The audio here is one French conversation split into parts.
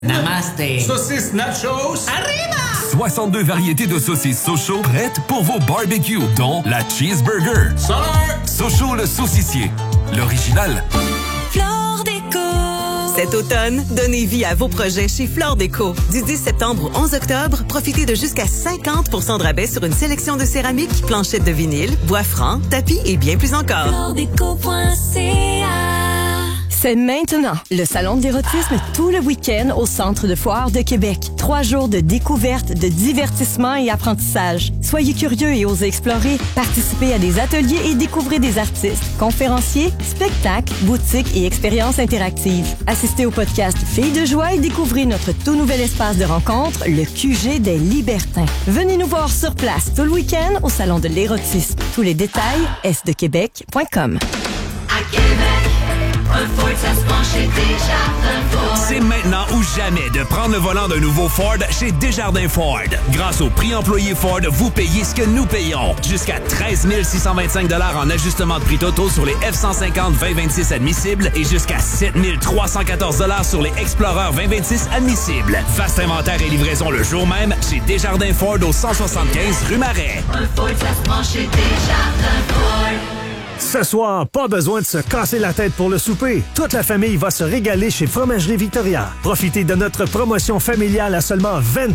Namaste. Saucisse nachos. Arriba! 62 variétés de saucisses Sochaux prêtes pour vos barbecues, dont la Cheeseburger. Sochaux le saucissier. L'original. Flore Déco. Cet automne, donnez vie à vos projets chez Flore Déco. Du 10 septembre au 11 octobre, profitez de jusqu'à 50% de rabais sur une sélection de céramique, planchettes de vinyle, bois franc, tapis et bien plus encore. FloreDéco.ca. C'est maintenant le salon de l'érotisme tout le week-end au Centre de foire de Québec. 3 jours de découverte, de divertissement et apprentissage. Soyez curieux et osez explorer. Participez à des ateliers et découvrez des artistes, conférenciers, spectacles, boutiques et expériences interactives. Assistez au podcast Filles de joie et découvrez notre tout nouvel espace de rencontre, le QG des Libertins. Venez nous voir sur place tout le week-end au salon de l'érotisme. Tous les détails, sdequebec.com. À Québec, un Ford, ça se prend chez Desjardins Ford. C'est maintenant ou jamais de prendre le volant d'un nouveau Ford chez Desjardins Ford. Grâce au prix employé Ford, vous payez ce que nous payons. Jusqu'à 13 625 $ en ajustement de prix totaux sur les F-150 2026 admissibles et jusqu'à 7 314 $ sur les Explorer 2026 admissibles. Vaste inventaire et livraison le jour même chez Desjardins Ford au 175 rue Marais. Un Ford, ça se prend chez Desjardins Ford. Ce soir, pas besoin de se casser la tête pour le souper. Toute la famille va se régaler chez Fromagerie Victoria. Profitez de notre promotion familiale à seulement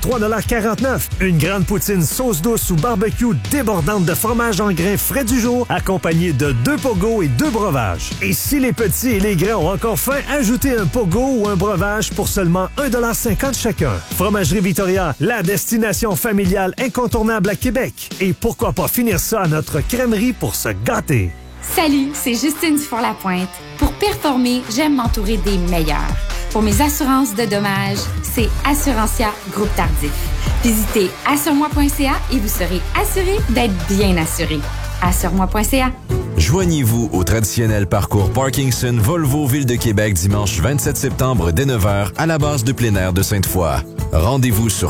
23,49 $. Une grande poutine sauce douce ou barbecue débordante de fromage en grains frais du jour, accompagnée de 2 pogos et 2 breuvages. Et si les petits et les grands ont encore faim, ajoutez un pogo ou un breuvage pour seulement 1,50 $ chacun. Fromagerie Victoria, la destination familiale incontournable à Québec. Et pourquoi pas finir ça à notre crèmerie pour se gâter. Salut, c'est Justine Dufour-Lapointe. Pour performer, j'aime m'entourer des meilleurs. Pour mes assurances de dommages, c'est Assurantia Groupe Tardif. Visitez assuremoi.ca et vous serez assuré d'être bien assuré. Assuremoi.ca. Joignez-vous au traditionnel parcours Parkinson Volvo Ville de Québec dimanche 27 septembre dès 9h à la base de plein air de Sainte-Foy. Rendez-vous sur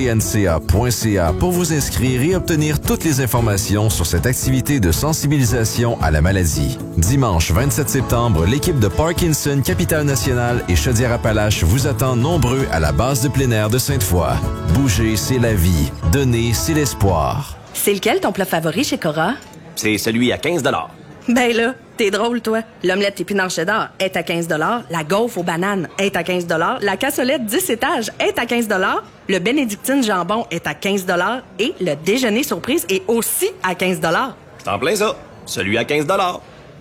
pcnca.ca pour vous inscrire et obtenir toutes les informations sur cette activité de sensibilisation à la maladie. Dimanche 27 septembre, l'équipe de Parkinson Capitale-Nationale et Chaudière-Appalaches vous attend nombreux à la base de plein air de Sainte-Foy. Bouger, c'est la vie. Donner, c'est l'espoir. C'est lequel ton plat favori chez Cora? C'est celui à 15 $. Ben là, t'es drôle, toi. L'omelette épinard cheddar est à 15 $. La gaufre aux bananes est à 15 $. La cassolette 10 étages est à 15 $. Le bénédictine jambon est à 15 $. Et le déjeuner surprise est aussi à 15 $. C'est en plein ça. Celui à 15 $.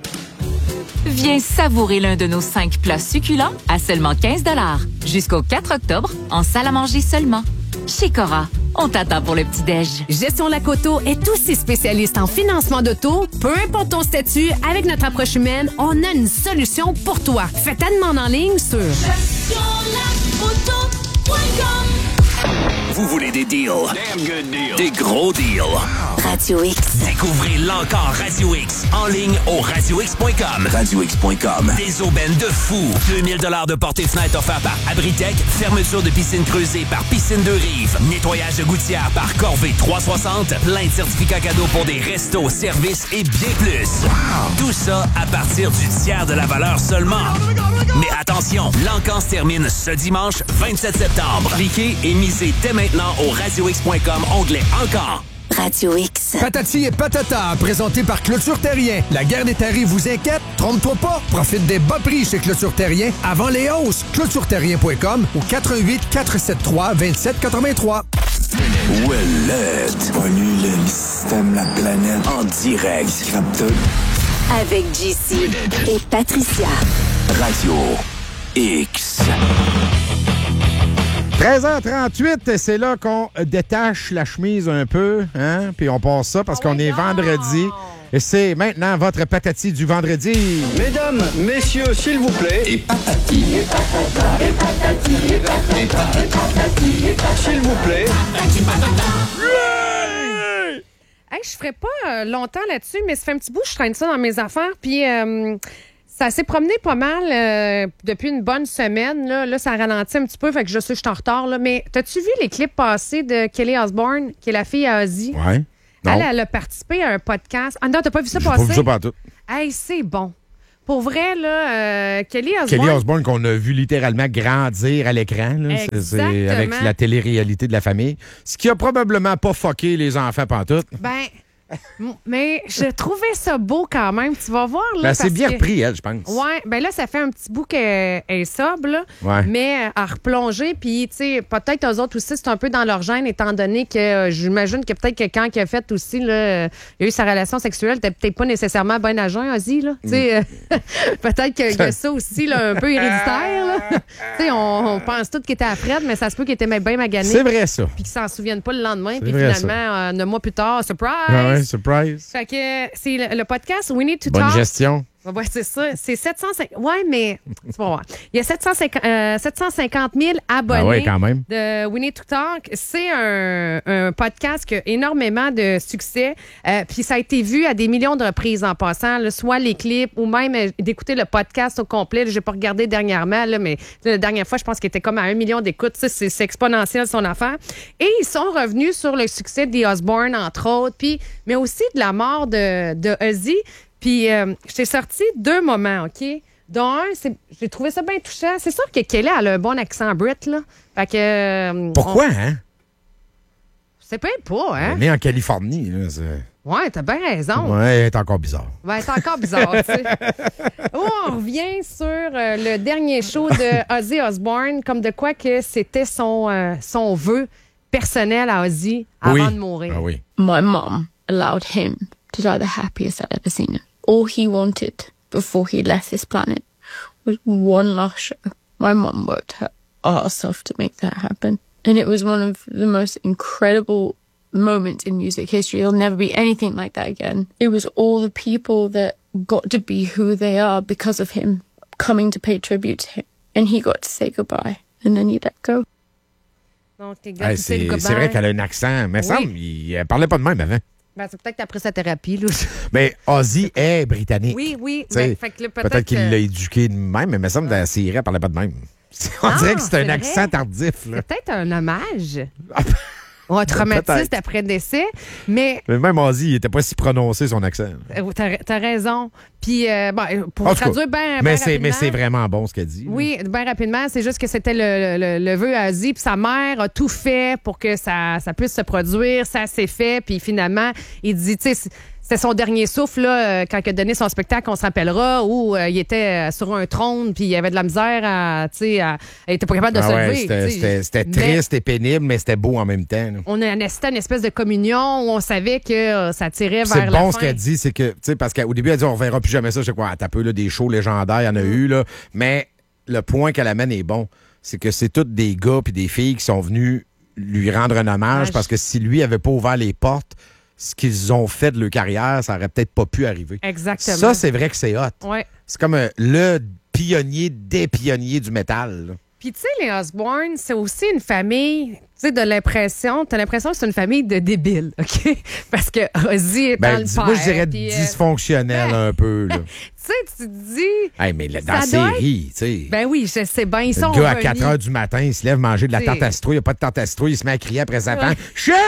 Viens savourer l'un de nos 5 plats succulents à seulement 15 $. Jusqu'au 4 octobre, en salle à manger seulement. Chez Cora, on t'attend pour le petit-déj. Gestion Lac-Auto est aussi spécialiste en financement d'auto. Peu importe ton statut, avec notre approche humaine, on a une solution pour toi. Fais ta demande en ligne sur gestionlacauto.com. Vous voulez des deals? Damn good deals. Des gros deals. Radio X. Découvrez l'encore Radio X en ligne au radiox.com. RadioX.com. Des aubaines de fou. 2000 $ de portée fenêtre offert par Abritech. Fermeture de piscine creusée par Piscine de Rive. Nettoyage de gouttière par Corvée 360. Plein de certificats cadeaux pour des restos, services et bien plus. Tout ça à partir du tiers de la valeur seulement. Mais attention, l'encan se termine ce dimanche 27 septembre. Cliquez et misez dès maintenant au radiox.com, onglet Encan. Radio X. Patati et patata, présenté par Clôture Terrien. La guerre des tarifs vous inquiète? Trompe-toi pas. Profite des bas prix chez Clôture Terrien avant les hausses. ClôtureTerrien.com ou 88 473 2783. Ouellette. Pollue le système, la planète. En direct. Scrape tout. Avec JC et Patricia. Radio X. 13h38, c'est là qu'on détache la chemise un peu, hein? Puis on passe ça parce qu'on est vendredi. Et c'est maintenant votre patati du vendredi. Mesdames, messieurs, s'il vous plaît. Et patati. Et patata. Et patati. Et patata. Et patati. Et patati. S'il vous plaît. Patati patata. Hey, je ferai pas longtemps là-dessus, mais ça fait un petit bout que je traîne ça dans mes affaires. Puis ça s'est promené pas mal depuis une bonne semaine. Là, ça ralentit un petit peu, fait que je sais que je suis en retard. Là. Mais t'as-tu vu les clips passés de Kelly Osbourne, qui est la fille à Ozzy? Ouais. Elle a participé à un podcast. Ah non, t'as pas vu ça passer? J'ai pas vu ça partout. Hey, c'est bon. Pour vrai, là, Kelly Osbourne... Kelly Osbourne qu'on a vu littéralement grandir à l'écran. Là. C'est avec la télé-réalité de la famille. Ce qui a probablement pas fucké les enfants pantoute. Ben... Mais je trouvais ça beau quand même. Tu vas voir. Là, c'est bien repris, elle, je pense. Oui, ben là, ça fait un petit bout qu'elle est sobre, là, mais à replonger. Puis, tu sais, peut-être eux autres aussi, c'est un peu dans leur gène, étant donné que j'imagine que peut-être que quand il a fait aussi, là, il a eu sa relation sexuelle, c'était peut-être pas nécessairement bien à jeun, Ozzy. Là. Peut-être qu'il y a ça aussi, là, un peu héréditaire. Tu sais, on pense tous qu'il était à Fred, mais ça se peut qu'il était bien magané. C'est vrai, ça. Puis qu'ils s'en souviennent pas le lendemain. Puis finalement, 9 mois plus tard, surprise! Surprise. Fait que c'est le podcast We Need to Bonne Talk. gestion. Ouais, c'est ça. C'est 750. Ouais, mais tu vas voir. Il y a 750 000 abonnés quand même. de We Need to Talk. C'est un podcast qui a énormément de succès. Puis ça a été vu à des millions de reprises en passant, là, soit les clips ou même d'écouter le podcast au complet. Je n'ai pas regardé dernièrement, là, mais la dernière fois, je pense qu'il était comme à 1 million d'écoutes. C'est exponentiel son affaire. Et ils sont revenus sur le succès des Osbourne, entre autres, mais aussi de la mort de Ozzy. Puis, je t'ai sorti 2 moments, OK? Dont un, j'ai trouvé ça bien touchant. C'est sûr que Kelly a un bon accent brit, là. Fait que... Pourquoi, hein? C'est pas, hein? Elle est née en Californie, là. Ouais, t'as bien raison. Ouais, elle est encore bizarre. Ouais, c'est encore bizarre, tu sais. On revient sur le dernier show de Ozzy Osbourne, comme de quoi que c'était son vœu personnel à Ozzy avant de mourir. Ah oui. My mom allowed him to die the happiest I'd ever seen him. All he wanted before he left this planet was one last show. My mum worked her arse off to make that happen. And it was one of the most incredible moments in music history. There'll never be anything like that again. It was all the people that got to be who they are because of him coming to pay tribute to him. And he got to say goodbye. And then he let go. Donc, c'est vrai qu'elle a un accent. Mais ça, elle parlait pas de même avant. Ben, c'est peut-être après sa thérapie. Là. Mais Ozzy est britannique. Oui. Ben, peut-être qu'il l'a éduqué de même, mais il me semble que dans la série, elle ne parlait pas de même. On dirait que c'est un accent tardif. Là. C'est peut-être un hommage. Ou un traumatisme après décès. Mais même Ozzy, il n'était pas si prononcé son accent. T'as raison. Puis, pour traduire bien mais c'est vraiment bon ce qu'elle dit. Oui, bien rapidement. C'est juste que c'était le vœu à Ozzy. Puis sa mère a tout fait pour que ça puisse se produire. Ça s'est fait. Puis finalement, il dit, tu sais, c'était son dernier souffle là, quand il a donné son spectacle, on se rappellera, où il était sur un trône puis il avait de la misère il était pas capable de se lever. C'était triste et pénible, mais c'était beau en même temps. Là. On assistait à une espèce de communion où on savait que ça tirait vers la fin. C'est bon ce qu'elle dit, c'est que, tu sais, parce qu'au début, elle dit on reverra plus jamais ça. Je sais quoi, t'as peu là, des shows légendaires, il y en a eu, là. Mais le point qu'elle amène est bon. C'est que c'est tous des gars puis des filles qui sont venus lui rendre un hommage parce que si lui avait pas ouvert les portes, ce qu'ils ont fait de leur carrière, ça aurait peut-être pas pu arriver. Exactement. Ça, c'est vrai que c'est hot. Ouais. C'est comme le pionnier des pionniers du métal. Là. Puis, tu sais, les Osbourne, c'est aussi une famille, tu sais, t'as l'impression que c'est une famille de débiles, OK? Parce que Ozzy est dans le père. Moi, je dirais dysfonctionnel un peu, là. Tu sais, tu te dis... Hey, mais dans la série, tu sais... Ben oui, je sais bien, ils sont le gars, à 4 heures du matin, il se lève manger de la tarte à citrouille, il n'y a pas de tarte à citrouille, il se met à crier après sa femme.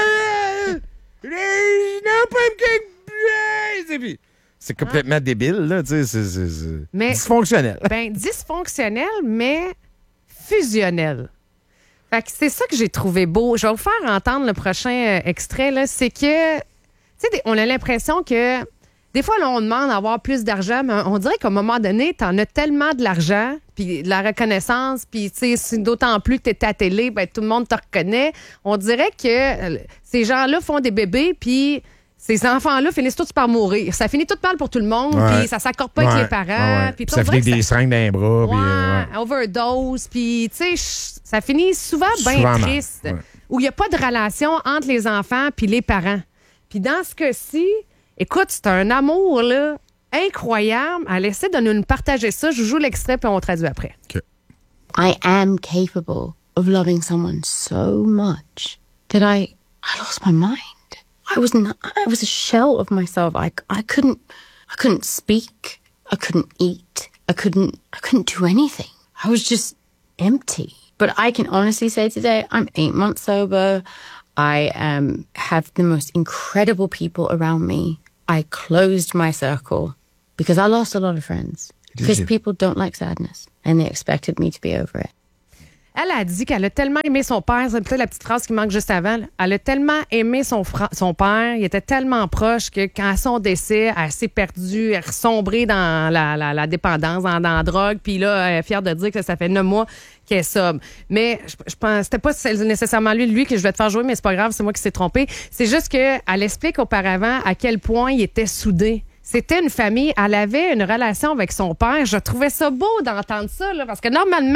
C'est complètement débile, là, tu sais, c'est dysfonctionnel. Ben, dysfonctionnel, mais fusionnel. Fait que c'est ça que j'ai trouvé beau. Je vais vous faire entendre le prochain extrait, là. C'est que, tu sais, on a l'impression que, des fois, là, on demande d'avoir plus d'argent, mais on dirait qu'à un moment donné, t'en as tellement de l'argent, puis de la reconnaissance, puis, tu sais, d'autant plus que t'es à la télé, ben, tout le monde te reconnaît. On dirait que ces gens-là font des bébés, puis ces enfants-là finissent tous par mourir. Ça finit tout mal pour tout le monde, puis ça s'accorde pas avec les parents. Puis ça finit des seringues dans les bras. Overdose, puis tu sais, ça finit souvent bien triste, où il n'y a pas de relation entre les enfants puis les parents. Puis dans ce cas-ci, écoute, c'est un amour là incroyable. Elle essaie de nous partager ça. Je vous joue l'extrait, puis on traduit après. Okay. I am capable of loving someone so much that I lost my mind. I was a shell of myself. I couldn't speak. I couldn't eat. I couldn't do anything. I was just empty. But I can honestly say today, I'm 8 months sober. I have the most incredible people around me. I closed my circle because I lost a lot of friends. Because people don't like sadness and they expected me to be over it. Elle a dit qu'elle a tellement aimé son père, c'est peut-être la petite phrase qui manque juste avant, là. Elle a tellement aimé son père, il était tellement proche que quand à son décès, elle s'est perdue, elle est sombrée dans la dépendance, dans la drogue, puis là, elle est fière de dire que ça fait 9 mois qu'elle est sobre. Mais je pense c'était pas nécessairement lui que je vais te faire jouer, mais c'est pas grave, c'est moi qui s'est trompée. C'est juste qu'elle explique auparavant à quel point ils étaient soudés. C'était une famille, elle avait une relation avec son père. Je trouvais ça beau d'entendre ça, là, parce que normalement,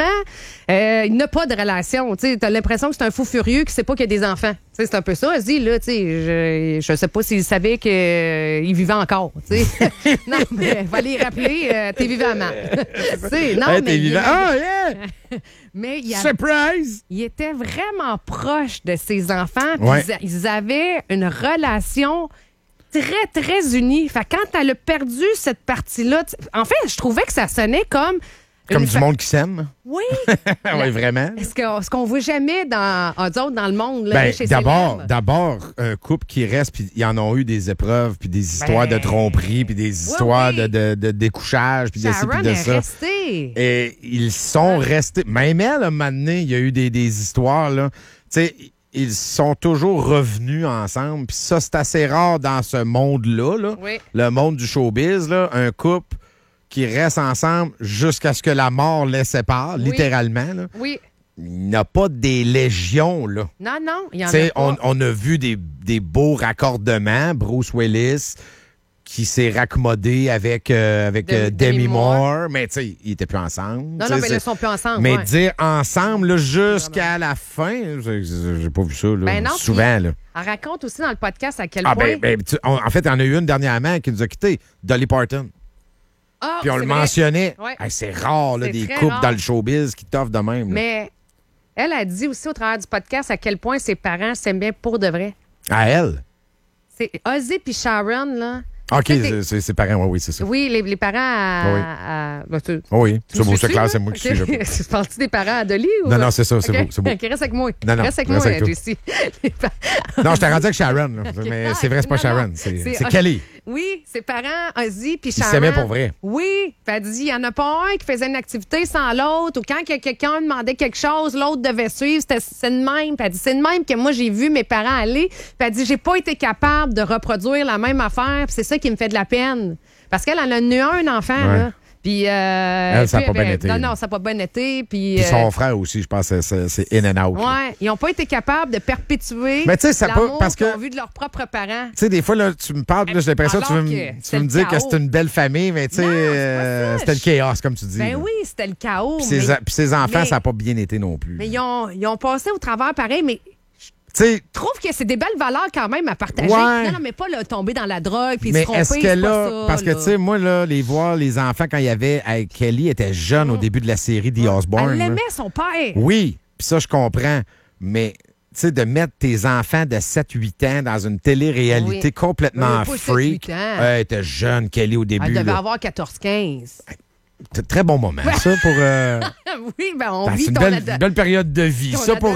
il n'a pas de relation. Tu as l'impression que c'est un fou furieux qui sait pas qu'il y a des enfants. T'sais, c'est un peu ça, Ozzy, là. Je sais pas s'il savait qu'il vivait encore. Non, mais va les rappeler, t'es vivant, man. Non, hey, mais t'es vivant. Oh, yeah! Mais Surprise! Il était vraiment proche de ses enfants. Ouais. Ils avaient une relation très, très unie. Fait que quand elle a perdu cette partie-là, en fait, je trouvais que ça sonnait comme du monde qui s'aime. Oui. Oui, vraiment. Ce qu'on voit jamais dans le monde, là, chez d'abord, un couple qui reste, puis ils en ont eu des épreuves, puis des histoires de tromperie, puis des histoires de découchage, puis de ci, puis de ça. Restée. Et ils sont restés. Même elle, à un moment donné, il y a eu des histoires, là. Tu sais, ils sont toujours revenus ensemble. Puis ça, c'est assez rare dans ce monde-là, là. Oui. Le monde du showbiz, là, un couple qui reste ensemble jusqu'à ce que la mort les sépare, littéralement. Là. Oui. Il n'y a pas des légions, là. Non, il y en T'sais, a pas. On a vu des beaux raccordements. Bruce Willis qui s'est raccommodé avec Demi Moore. Mais tu sais, ils n'étaient plus ensemble. Non, mais ils sont plus ensemble. Mais ouais. dire ensemble là, jusqu'à la fin, j'ai pas vu ça là, souvent. Là. Elle raconte aussi dans le podcast à quel point... en fait, il y en a eu une dernièrement qui nous a quittés, Dolly Parton. Ah, puis on le vrai. mentionnait. Ouais. Hey, c'est rare, là, C'est des très couples rare. dans le showbiz qui t'offrent de même. Là. Mais elle a dit aussi au travers du podcast à quel point ses parents s'aiment bien pour de vrai. À elle? C'est Ozzy puis Sharon, là. OK, c'est pareil, oui, c'est ça. Oui, les parents Oui, tu me c'est clair, suis, c'est moi qui suis là. Tu parles-tu des parents à Dolly? Ou... Non, c'est ça, c'est okay. beau, c'est beau. OK, reste avec moi. Non, reste avec moi, toi. Jessie. Non, je t'ai rendu avec Sharon, là. Mais c'est vrai, c'est pas Sharon, c'est Kelly. Oui, ses parents, Ozzy puis Sharon. Ils s'aimaient pour vrai. Oui, puis elle dit, il n'y en a pas un qui faisait une activité sans l'autre, ou quand quelqu'un demandait quelque chose, l'autre devait suivre, c'est de même. Puis elle dit, c'est de même que moi, j'ai vu mes parents aller. Puis elle dit, j'ai pas été capable de reproduire la même affaire, puis c'est ça qui me fait de la peine. Parce qu'elle en a eu un enfant, là. Puis, elle, ça n'a pas bien été. Non, ça n'a pas bien été. Puis son frère aussi, je pense, c'est in and out. Oui, ils n'ont pas été capables de perpétuer l'amour parce qu'ils ont vu de leurs propres parents. Tu sais, des fois, là, tu me parles, là, j'ai l'impression que tu veux me dire que c'est une belle famille, mais tu sais, c'était le chaos, comme tu dis. Ben oui, c'était le chaos. Puis ses enfants, ça n'a pas bien été non plus. Mais ils ont passé au travers pareil, mais... Je trouve que c'est des belles valeurs quand même à partager. Ouais. Non, mais pas là, tomber dans la drogue puis se mais tromper, est-ce que c'est là, pas ça, parce que tu sais, moi, là, les enfants, quand il y avait avec Kelly, étaient jeunes au début de la série The Osbourne. Elle là. aimait son père. Oui, puis ça, je comprends. Mais, tu sais, de mettre tes enfants de 7-8 ans dans une télé-réalité complètement freak. Elle était jeune, Kelly, au début. Elle devait là. avoir 14-15. C'est un très bon moment, ça, pour... oui, ben on vit c'est une belle période de vie. Ça, pour...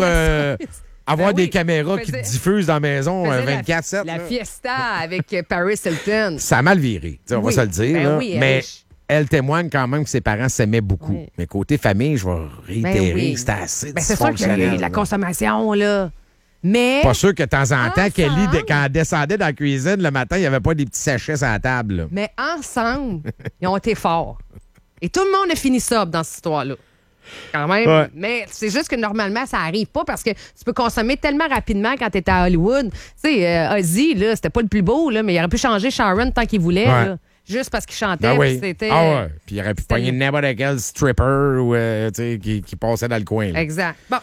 avoir des caméras qui te diffusent dans la maison 24/7. La fiesta avec Paris Hilton. Ça a mal viré, on va se le dire. Ben là. oui, mais elle témoigne quand même que ses parents s'aimaient beaucoup. Oui. Mais côté famille, je vais réitérer, c'était assez c'est sûr qu'il y a eu de la consommation, là. Mais... Pas sûr que de temps en temps, Kelly, quand elle descendait dans la cuisine le matin, il n'y avait pas des petits sachets sur la table. Là. Mais ensemble, ils ont été forts. Et tout le monde a fini sobre dans cette histoire-là. Quand même. Ouais. Mais c'est juste que normalement, ça arrive pas parce que tu peux consommer tellement rapidement quand tu es à Hollywood. Tu sais, Ozzy, là, c'était pas le plus beau, là, mais il aurait pu changer Sharon tant qu'il voulait. Ouais. Là, juste parce qu'il chantait. Ben oui. C'était, Puis il aurait pu pogner n'importe quel stripper ou, qui passait dans le coin. Là. Exact. Bon.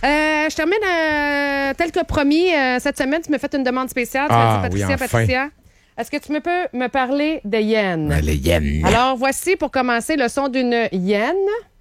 Je termine tel que promis. Cette semaine, tu m'as fait une demande spéciale. Tu m'as dit, Patricia. Est-ce que tu peux me parler de yens? Ben, les yens. Alors, voici pour commencer le son d'une hyène.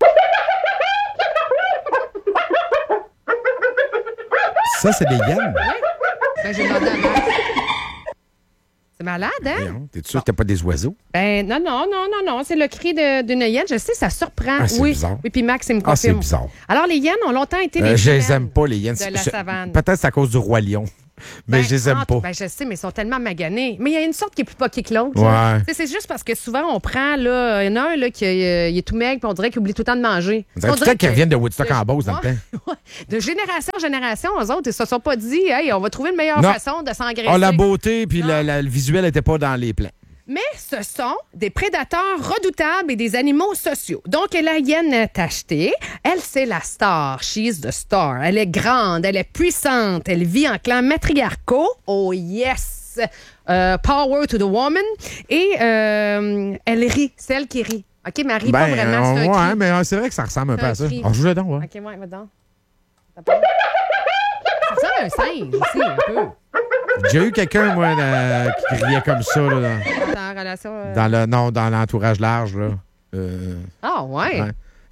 Ça, c'est des hyènes? Oui. Ben, j'ai demandé à Max. C'est malade, hein? Voyons, t'es sûr que t'as pas des oiseaux? Ben, non. C'est le cri d'une hyène. Je sais, ça surprend. Ah, c'est bizarre. Oui, puis Max, il me Ah, c'est confirme. bizarre. Alors, les hyènes ont longtemps été les je les hyènes aime pas, les hyènes. de la savane. Peut-être c'est à cause du Roi Lion. Mais je les aime pas. Ben, je sais, mais ils sont tellement maganés. Mais il y a une sorte qui est plus poquée que l'autre. Ouais. C'est juste parce que souvent, on prend, là, il y en a un là, qui il est tout maigre, puis on dirait qu'il oublie tout le temps de manger. On dirait peut-être qu'ils reviennent de Woodstock en Beauce dans le temps. De génération en génération, eux autres, ils se sont pas dit, hey, on va trouver une meilleure façon de s'engraisser. Ah, la beauté, puis le visuel n'était pas dans les plans. Mais ce sont des prédateurs redoutables et des animaux sociaux. Donc, la hyène tachetée, elle, c'est la star. She's the star. Elle est grande, elle est puissante, elle vit en clans matriarcaux. Oh yes! Power to the woman. Et elle rit, c'est elle qui rit. OK, mais elle rit pas vraiment, c'est un cri. Mais c'est vrai que ça ressemble un peu à ça. On joue là-dedans, ouais. OK, ouais, va-donc. Ça ressemble à un singe aussi, un peu. J'ai eu quelqu'un, moi, qui riait comme ça. Là, dans la relation... dans l'entourage large. Là. Ah, ouais.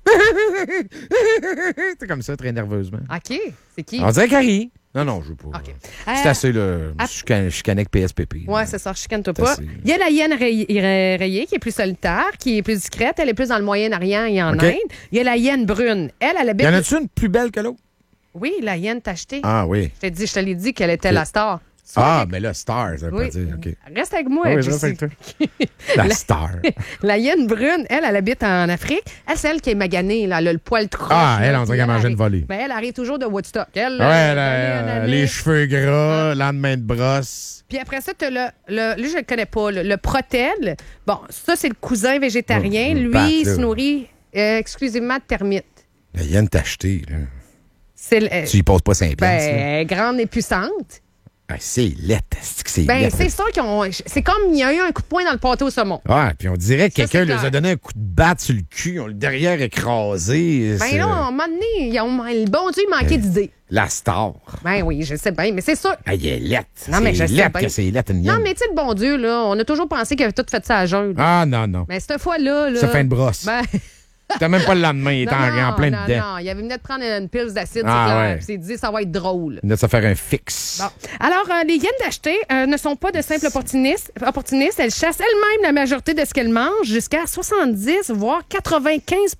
C'est comme ça, très nerveusement. OK. C'est qui? On dirait qu'elle rit. Non, je veux pas. Okay. C'est assez, là. Je suis avec PSPP. Ouais, c'est ça, je chicane-toi pas. Il y a la hyène rayée qui est plus solitaire, qui est plus discrète. Elle est plus dans le Moyen-Orient et en Inde. Il y a la hyène brune. Elle habite... Y en a-tu une plus belle que l'autre? Oui, la hyène tachetée. Ah oui. Je te l'ai dit qu'elle était la star. Mais là, star, ça veut pas dire. OK. Reste avec moi. Oui, je reste avec toi. La star. La hyène brune, elle habite en Afrique. Elle, c'est elle qui est maganée. Là. Elle a le poil croche. Ah, elle, on dirait qu'elle mangeait une volée. Mais elle arrive toujours de Woodstock. Les cheveux gras, lendemain de brosse. Puis après ça, tu as là, je le connais pas, le protel. Bon, ça, c'est le cousin végétarien. Lui, il se nourrit exclusivement de termites. La hyène tachetée, là. Tu y poses pas 5 piastres. Elle est grande et puissante. C'est laid. C'est sûr c'est comme il y a eu un coup de poing dans le pâté au saumon. Ouais, puis on dirait que quelqu'un leur a donné un coup de batte sur le cul, ils ont le derrière écrasé. Ben non, à un moment donné, le bon Dieu, il manquait d'idées. La star. Ben oui, je sais bien, mais c'est sûr. Elle est laide. Non, mais je sais bien. Que c'est laid, une hyène. Non, mais tu sais, le bon Dieu, là, on a toujours pensé qu'il avait tout fait ça à jeun. Ah, non. Mais cette fois-là, là. Ça fait une brosse. Ben... T'as même pas le lendemain, il était en plein dedans. Non, il avait venu de prendre une pile d'acide, il s'est dit, ça va être drôle. Il venait de se faire un fixe. Bon. Alors, les hyènes tachetées ne sont pas de simples opportunistes. Elles chassent elles-mêmes la majorité de ce qu'elles mangent, jusqu'à 70, voire 95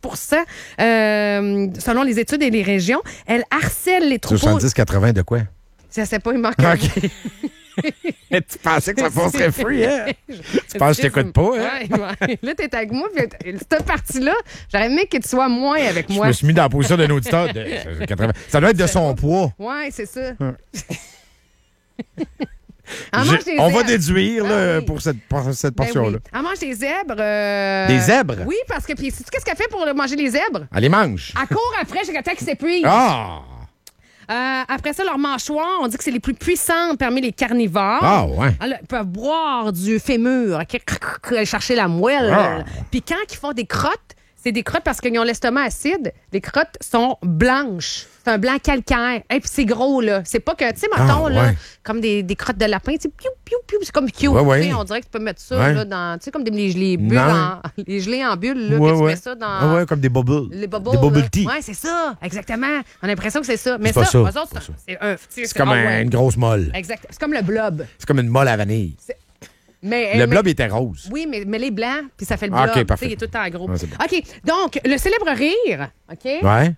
selon les études et les régions. Elles harcèlent les troupeaux. 70-80 de quoi? Ça sait pas, il manque. OK. Tu pensais que ça passerait free, hein? Tu penses que je t'écoute pas, hein? Ouais. Là, t'es avec moi, puis cette partie-là, j'aurais aimé que tu sois moins avec moi. Je me suis mis dans la position d'un auditeur de 80. Ça doit être de son poids. Oui, c'est ça. On va déduire là, pour cette portion-là. Oui. Elle mange des zèbres. Des zèbres? Oui, parce que, puis, sais-tu qu'est-ce qu'elle fait pour manger les zèbres? Elle les mange. Elle court après jusqu'à temps qu'ils s'épuisent. Ah! Après ça, leurs mâchoires, on dit que c'est les plus puissantes parmi les carnivores. Ah, ouais. Ils peuvent boire du fémur, aller chercher la moelle. Ah. Puis quand ils font des crottes, c'est des crottes parce qu'ils ont l'estomac acide. Les crottes sont blanches. C'est un blanc calcaire. Et puis c'est gros, là. C'est pas que, tu sais, mettons, là, comme des crottes de lapin, tu sais, piou, piou, piou, c'est comme cute. Ouais. On dirait que tu peux mettre ça là, dans, tu sais, comme les bulles, les gelées en bulles, là, que tu mets ça dans... Ouais, comme des bubbles. Les bubbles. Des bubble tea. Oui, c'est ça, exactement. On a l'impression que c'est ça. Mais c'est pas ça. C'est comme une grosse molle. Exact. C'est comme le blob. C'est comme une molle à vanille. Le blob était rose. Oui, mais les blancs, puis ça fait le blob. OK, parfait. Il est tout le temps gros. Ouais, OK, donc, le célèbre rire, OK? Ouais.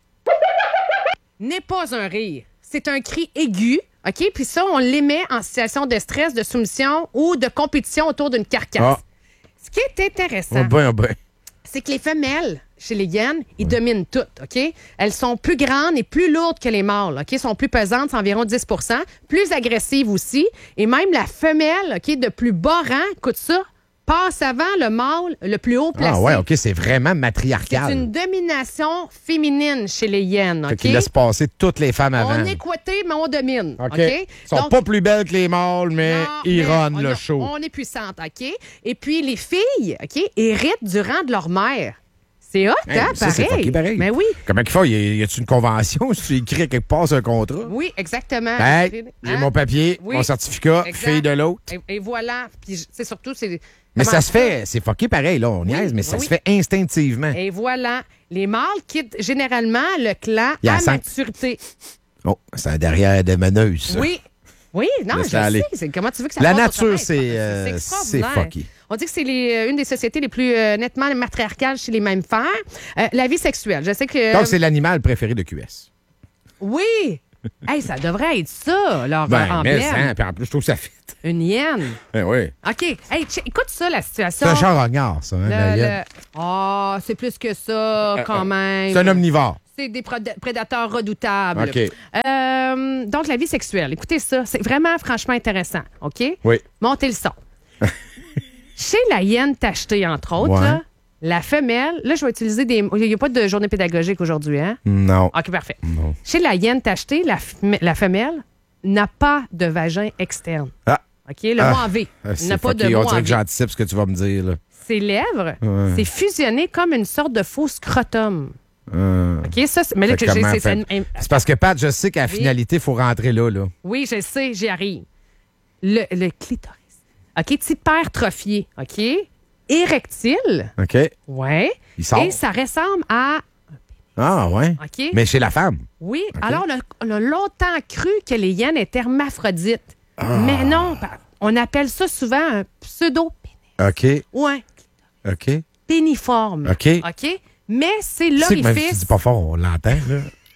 N'est pas un rire. C'est un cri aigu, OK? Puis ça, on l'émet en situation de stress, de soumission ou de compétition autour d'une carcasse. Ce qui est intéressant, c'est que les femelles, chez les hyènes, ils dominent toutes, OK? Elles sont plus grandes et plus lourdes que les mâles, OK? Elles sont plus pesantes, c'est environ 10 plus agressives aussi. Et même la femelle, OK, de plus bas rang, écoute ça, passe avant le mâle le plus haut placé. Ah ouais, OK, c'est vraiment matriarcal. C'est une domination féminine chez les hyènes, OK? Qui laisse passer toutes les femmes avant. On est coité, mais on domine, OK? Ils sont pas plus belles que les mâles, mais ils runnent le show. On est puissante, OK? Et puis, les filles, OK, héritent du rang de leur mère. C'est hot, hein, pareil. pareil. Mais oui. Comment qu'il faut? Y a-tu une convention? Si tu écris quelque part sur un contrat? Oui, exactement. Hey, j'ai mon papier, mon certificat, fille de l'autre. Et voilà. Puis, c'est surtout, c'est... Mais ça se fait, c'est fucké pareil, là, on niaise, mais ça se fait instinctivement. Et voilà. Les mâles quittent généralement le clan à maturité. Oh, c'est un derrière de meneuse, ça. Oui. Oui, non, je sais. Comment tu veux que ça La passe nature, c'est fucké. On dit que c'est une des sociétés les plus nettement matriarcales chez les mammifères. La vie sexuelle, je sais que... Donc, c'est l'animal préféré de QS. Oui! Hey, ça devrait être ça, leur Mais emblème. puis en plus, je trouve que ça fit. Une hyène. Oui. OK. Hey, écoute ça, la situation. C'est un charognard, ça, hein, la hyène. C'est plus que ça, quand même. C'est un omnivore. C'est des prédateurs redoutables. OK. Donc, la vie sexuelle. Écoutez ça. C'est vraiment, franchement intéressant. OK? Oui. Montez le son. Chez la hyène tachetée, entre autres, Ouais. là, la femelle, là, je vais utiliser des... Il n'y a pas de journée pédagogique aujourd'hui, hein? Non. OK, parfait. Non. Chez la hyène tachetée, la femelle n'a pas de vagin externe. Ah. OK? Le mot en V. C'est n'a pas de fucké. mot On dirait en que V. j'anticipe ce que tu vas me dire, là. Ses lèvres, Ouais. c'est fusionné comme une sorte de faux scrotum. OK, ça, mais là, Fait comment c'est c'est parce que, Pat, je sais qu'à la Oui. finalité, il faut rentrer là. Oui, je sais, j'y arrive. Le clitoris. OK, hypertrophié. OK? Érectile. OK? Ouais. Il sort. Et ça ressemble à... Ah, ouais. OK. Mais chez la femme. Oui. Alors, on a longtemps cru que les hyènes étaient hermaphrodites. Mais non, on appelle ça souvent un pseudo-pénis. OK. Ou un OK. péniforme. OK. OK? Mais c'est Tu sais que même si tu l'orifice... dis pas fort, on l'entend, là.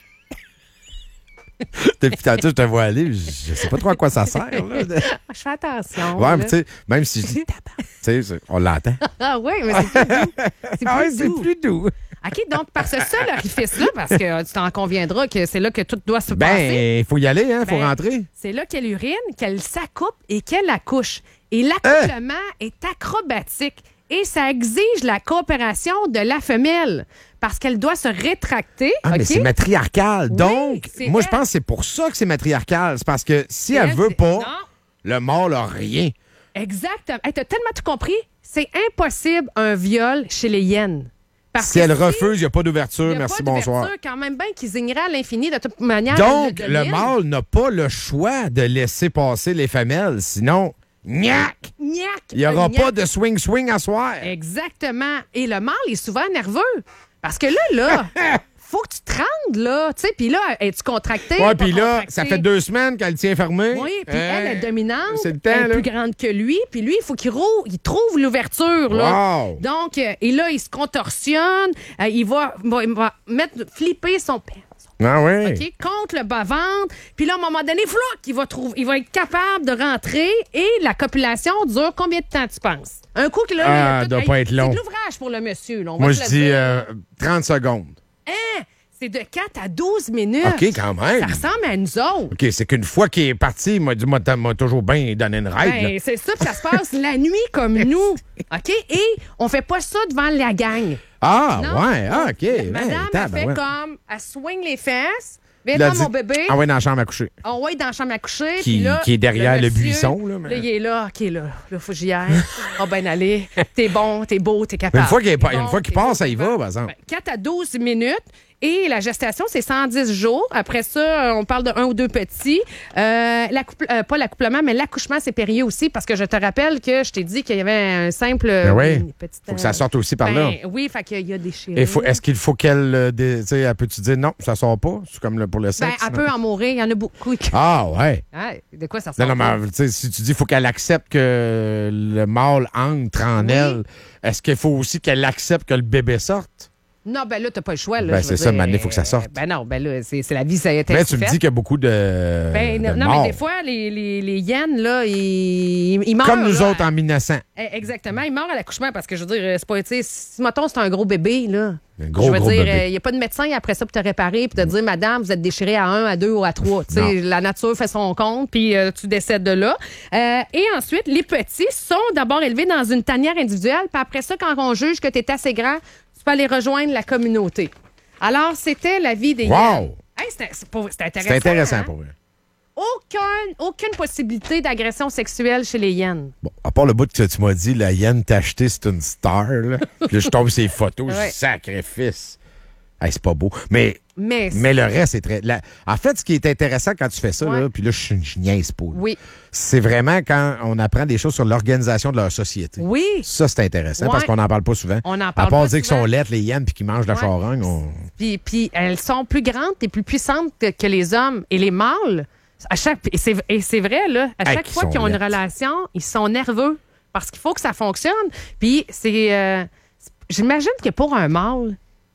Depuis tantôt, je te vois aller, je sais pas trop à quoi ça sert, là. Je fais attention. Ouais, là. mais tu sais, même si je dis tu sais, on l'entend. Ah oui, mais c'est plus doux. C'est plus Ah ouais, doux. c'est plus doux. OK, donc, par ce seul orifice-là, parce que tu t'en conviendras que c'est là que tout doit se passer. Ben, il faut y aller, hein, faut Ben, rentrer. C'est là qu'elle urine, qu'elle s'accouple et qu'elle accouche. Et l'accouplement est acrobatique et ça exige la coopération de la femelle parce qu'elle doit se rétracter. Ah, mais OK? c'est matriarcal. Oui, Donc, c'est moi, je elle. pense que c'est pour ça que c'est matriarcal. C'est parce que si elle Elle, veut c'est- pas, Non. le mâle n'a rien. Exactement. Hey, t'as tellement tout compris. C'est impossible un viol chez les hyènes. Parce Si que elle refuse, il n'y a pas d'ouverture. il y a Merci, pas bonsoir. d'ouverture, quand même bien qu'ils igneraient à l'infini de toute manière. Donc, elle le domine. mâle n'a pas le choix de laisser passer les femelles. Sinon, gnac! Gnac! Il n'y aura Gnac. pas de swing-swing à soir. Exactement. Et le mâle est souvent nerveux. Parce que là, faut que tu te rendes, là. Tu sais, puis là, es-tu contracté? Ouais, pas puis là, contracté? ça fait 2 semaines qu'elle tient fermée. Oui, puis elle est dominante. c'est le temps, elle est là. plus grande que lui. Puis lui, il faut qu'il trouve l'ouverture, là. Wow. Donc, et là, il se contorsionne. Il va flipper son père. Ah oui. OK, contre le bas-ventre. Puis là, à un moment donné, il va être capable de rentrer et la copulation dure combien de temps, tu penses? Un coup que là, Ah, il y a doit pas être long. C'est de l'ouvrage pour le monsieur. Là, on Moi, va je se le dis dire. 30 secondes. Hein? C'est de 4 à 12 minutes. OK, quand même. Ça ressemble à nous autres. OK, c'est qu'une fois qu'il est parti, il m'a dit, m'a toujours bien donné une règle. Ben, c'est ça, puis ça se passe la nuit comme nous. OK? Et on fait pas ça devant la gang. Ah, Non. ouais, ah, OK. Madame, Ouais, elle fait ouais. comme, elle swing les fesses. Viens Il a dans dit, mon bébé. Ah ouais, dans la chambre à coucher. On va être dans la chambre à coucher. Qui- puis là, qui est derrière le monsieur, buisson, là, mais- Là, il est là. OK, là, faut que j'y aille. On va bien aller. T'es bon, t'es beau, t'es Mais capable. une fois qu'il T'es bon, une fois qu'il t'es part, beau, ça y t'es va, bon. par exemple. 4 à 12 minutes. Et la gestation, c'est 110 jours. Après ça, on parle de 1 ou 2 petits. Pas l'accouplement, mais l'accouchement, c'est périlleux aussi parce que je te rappelle que je t'ai dit qu'il y avait un simple... Ben oui. une petite, Faut que ça sorte aussi par là. Oui, fait qu'il y a des Et est-ce qu'il faut qu'elle... tu sais, elle peut-tu dire non, ça sort pas? C'est comme pour le Ben, sexe. elle peut en mourir. Il y en a beaucoup. Ah, ouais. Ouais, de quoi ça ressemble? Non, non, mais tu sais, si tu dis qu'il faut qu'elle accepte que le mâle entre en elle, est-ce qu'il faut aussi qu'elle accepte que le bébé sorte? Non, ben là, t'as pas le choix. Là, Ben, je veux c'est ça, dire, maintenant, il faut que ça sorte. Ben non, ben là, c'est la vie, ça a été Mais ainsi tu me fait. dis qu'il y a beaucoup de. Ben, de non, morts. mais des fois, les hyènes, là, ils meurent. Comme nous là. autres en 1900. Exactement, ils meurent à l'accouchement parce que, je veux dire, c'est pas, tu sais, si, mettons, c'est un gros bébé, là. Un gros, je veux gros dire, bébé. il n'y a pas de médecin après ça pour te réparer puis te dire, madame, vous êtes déchirée à 1, à 2 ou à 3. Tu sais, Non. la nature fait son compte puis tu décèdes de là. Et ensuite, les petits sont d'abord élevés dans une tanière individuelle puis après ça, quand on juge que tu es assez grand, tu peux aller rejoindre la communauté. Alors, c'était la vie des Wow! hyènes. Hey, c'était intéressant. C'est intéressant hein? pour eux. Aucune possibilité d'agression sexuelle chez les hyènes. Bon, à part le bout que tu m'as dit, la hyène t'a acheté, c'est une star, là. Puis là, je tombe ces photos, je Ouais. dis, sacrifice. Hey, c'est pas beau. Mais Mais le reste, c'est très. En fait, ce qui est intéressant quand tu fais ça, Ouais. là, puis là, je niaise pas. là. Oui. C'est vraiment quand on apprend des choses sur l'organisation de leur société. Oui. Ça, c'est intéressant Ouais. parce qu'on n'en parle pas souvent. On en À parle part pas dire qu'ils souvent. sont laides, les hyènes, puis qu'ils mangent de la Ouais. charogne, on... Puis elles sont plus grandes et plus puissantes que les hommes. Et les mâles, et c'est vrai, là, à Hey, chaque qu'ils fois sont qu'ils ont une laides. relation, ils sont nerveux parce qu'il faut que ça fonctionne. Puis j'imagine que pour un mâle,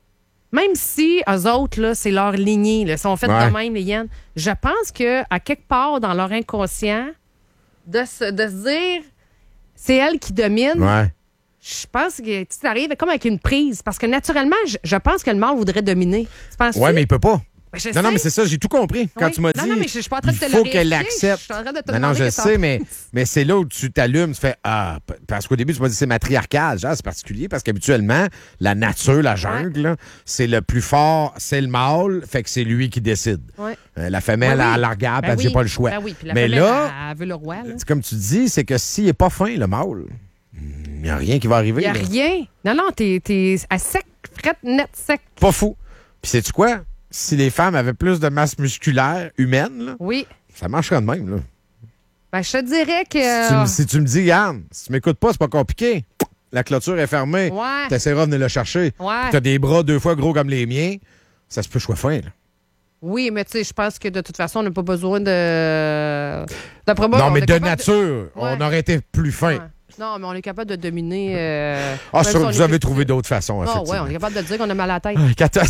même si eux autres, là, c'est leur lignée, là, sont faites de même, les hyènes, je pense qu'à quelque part dans leur inconscient, de se dire c'est elle qui domine, je pense que tu arrives comme avec une prise. Parce que naturellement, je pense que le mâle voudrait dominer. Oui, mais il peut pas. Non, mais c'est ça, j'ai tout compris. Quand tu m'as dit, mais je suis pas en train de te il faut qu'elle l'accepte. Je suis en train de te non, je sais, mais mais c'est là où tu t'allumes, tu fais parce qu'au début, tu m'as dit c'est matriarcal. C'est particulier parce qu'habituellement, la nature, la jungle, là, c'est le plus fort, c'est le mâle, fait que c'est lui qui décide. La femelle, elle la regarde, elle dit j'ai pas le choix. Mais là, elle veut le roi. C'est comme tu dis, c'est que s'il est pas fin, le mâle, il n'y a rien qui va arriver. Il n'y a rien. Non, t'es à sec, frette, net, sec. Pas fou. Puis sais-tu quoi? Si les femmes avaient plus de masse musculaire humaine, là, ça marcherait de même. Là. Ben, je te dirais que... Si tu me dis, Yann, si tu m'écoutes pas, c'est pas compliqué. La clôture est fermée. Tu essaieras de venir le chercher. Tu as des bras 2 fois gros comme les miens. Ça se peut choix fin. Là. Oui, mais tu sais, je pense que de toute façon, on n'a pas besoin de non, mais de nature, on aurait été plus fin. Non, mais on est capable de dominer. Ça, vous avez trouvé d'autres façons. Ah, oui, on est capable de dire qu'on a mal à la tête.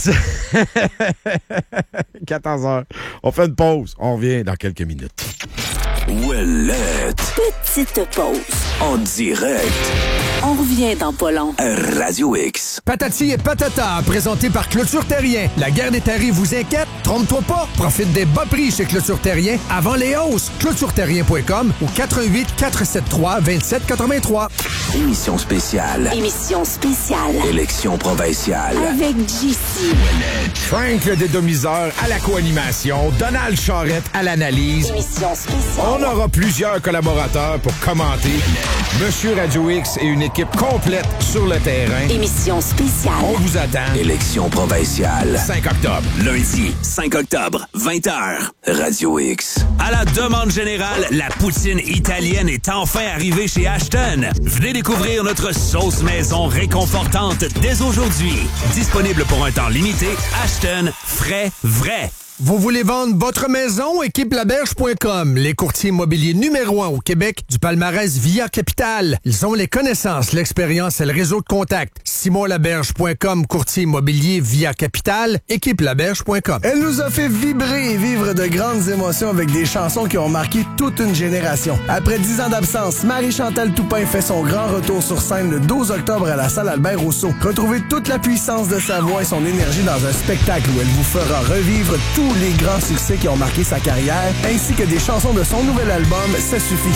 14 heures. On fait une pause. On revient dans quelques minutes. Ouellette. Petite pause. En direct. On revient dans pas long. Radio X. Patati et patata, présenté par Clôture Terrien. La guerre des tarifs vous inquiète? Trompe-toi pas. Profite des bas prix chez Clôture Terrien avant les hausses. ClôtureTerrien.com ou 418-473-2783. Émission spéciale. Émission spéciale. Élection provinciale. Avec JC. Frank le dédomiseur à la co-animation. Donald Charrette à l'analyse. Émission spéciale. On aura plusieurs collaborateurs pour commenter. Monsieur Radio X et une équipe complète sur le terrain. Émission spéciale. On vous attend. Élection provinciale. 5 octobre. Lundi, 5 octobre, 20h. Radio X. À la demande générale, la poutine italienne est enfin arrivée chez Ashton. Venez découvrir notre sauce maison réconfortante dès aujourd'hui. Disponible pour un temps limité, Ashton, frais, vrai. Vous voulez vendre votre maison? EquipeLaberge.com, les courtiers immobiliers numéro 1 au Québec du palmarès Via Capital. Ils ont les connaissances, l'expérience et le réseau de contacts. SimonLaberge.com, courtier immobilier Via Capital, EquipeLaberge.com. Elle nous a fait vibrer et vivre de grandes émotions avec des chansons qui ont marqué toute une génération. Après 10 ans d'absence, Marie-Chantal Toupin fait son grand retour sur scène le 12 octobre à la salle Albert-Rousseau. Retrouvez toute la puissance de sa voix et son énergie dans un spectacle où elle vous fera revivre tous les grands succès qui ont marqué sa carrière, ainsi que des chansons de son nouvel album Ça suffit.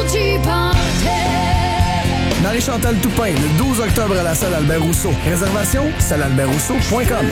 Marie-Chantal Toupin, le 12 octobre à la salle Albert-Rousseau. Réservation, sallealbertrousseau.com.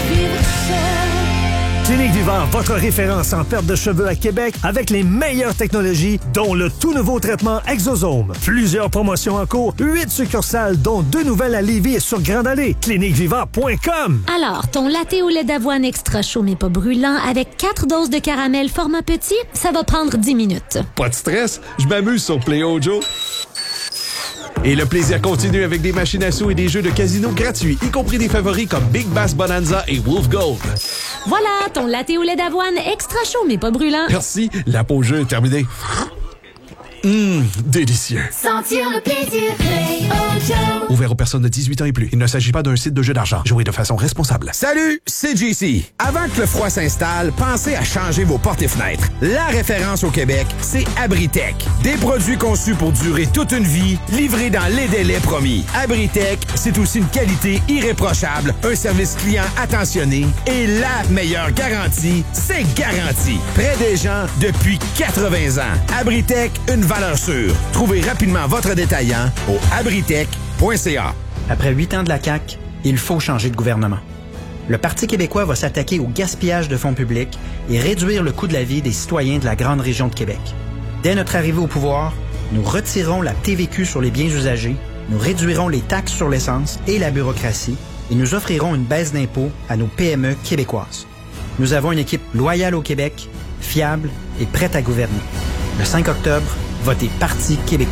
Clinique Vivant, votre référence en perte de cheveux à Québec avec les meilleures technologies, dont le tout nouveau traitement Exosome. Plusieurs promotions en cours, 8 succursales, dont 2 nouvelles à Lévis et sur Grande Allée. CliniqueVivant.com. Alors, ton latte au lait d'avoine extra chaud mais pas brûlant avec 4 doses de caramel format petit, ça va prendre 10 minutes. Pas de stress, je m'amuse sur Play-O Joe. Et le plaisir continue avec des machines à sous et des jeux de casino gratuits, y compris des favoris comme Big Bass Bonanza et Wolf Gold. Voilà, ton latte au lait d'avoine extra chaud mais pas brûlant. Merci, la pause jeu est terminée. Délicieux. Sentir le plaisir, Play-O-Joe. Ouvert aux personnes de 18 ans et plus. Il ne s'agit pas d'un site de jeu d'argent. Jouez de façon responsable. Salut, c'est JC. Avant que le froid s'installe, pensez à changer vos portes et fenêtres. La référence au Québec, c'est Abritech. Des produits conçus pour durer toute une vie, livrés dans les délais promis. Abritech, c'est aussi une qualité irréprochable, un service client attentionné et la meilleure garantie, c'est garanti. Près des gens depuis 80 ans. Abritech, une valeur sûre. Trouvez rapidement votre détaillant au abritech.ca. Après 8 ans de la CAQ, il faut changer de gouvernement. Le Parti québécois va s'attaquer au gaspillage de fonds publics et réduire le coût de la vie des citoyens de la grande région de Québec. Dès notre arrivée au pouvoir, nous retirerons la TVQ sur les biens usagés, nous réduirons les taxes sur l'essence et la bureaucratie et nous offrirons une baisse d'impôts à nos PME québécoises. Nous avons une équipe loyale au Québec, fiable et prête à gouverner. Le 5 octobre, votez Parti québécois.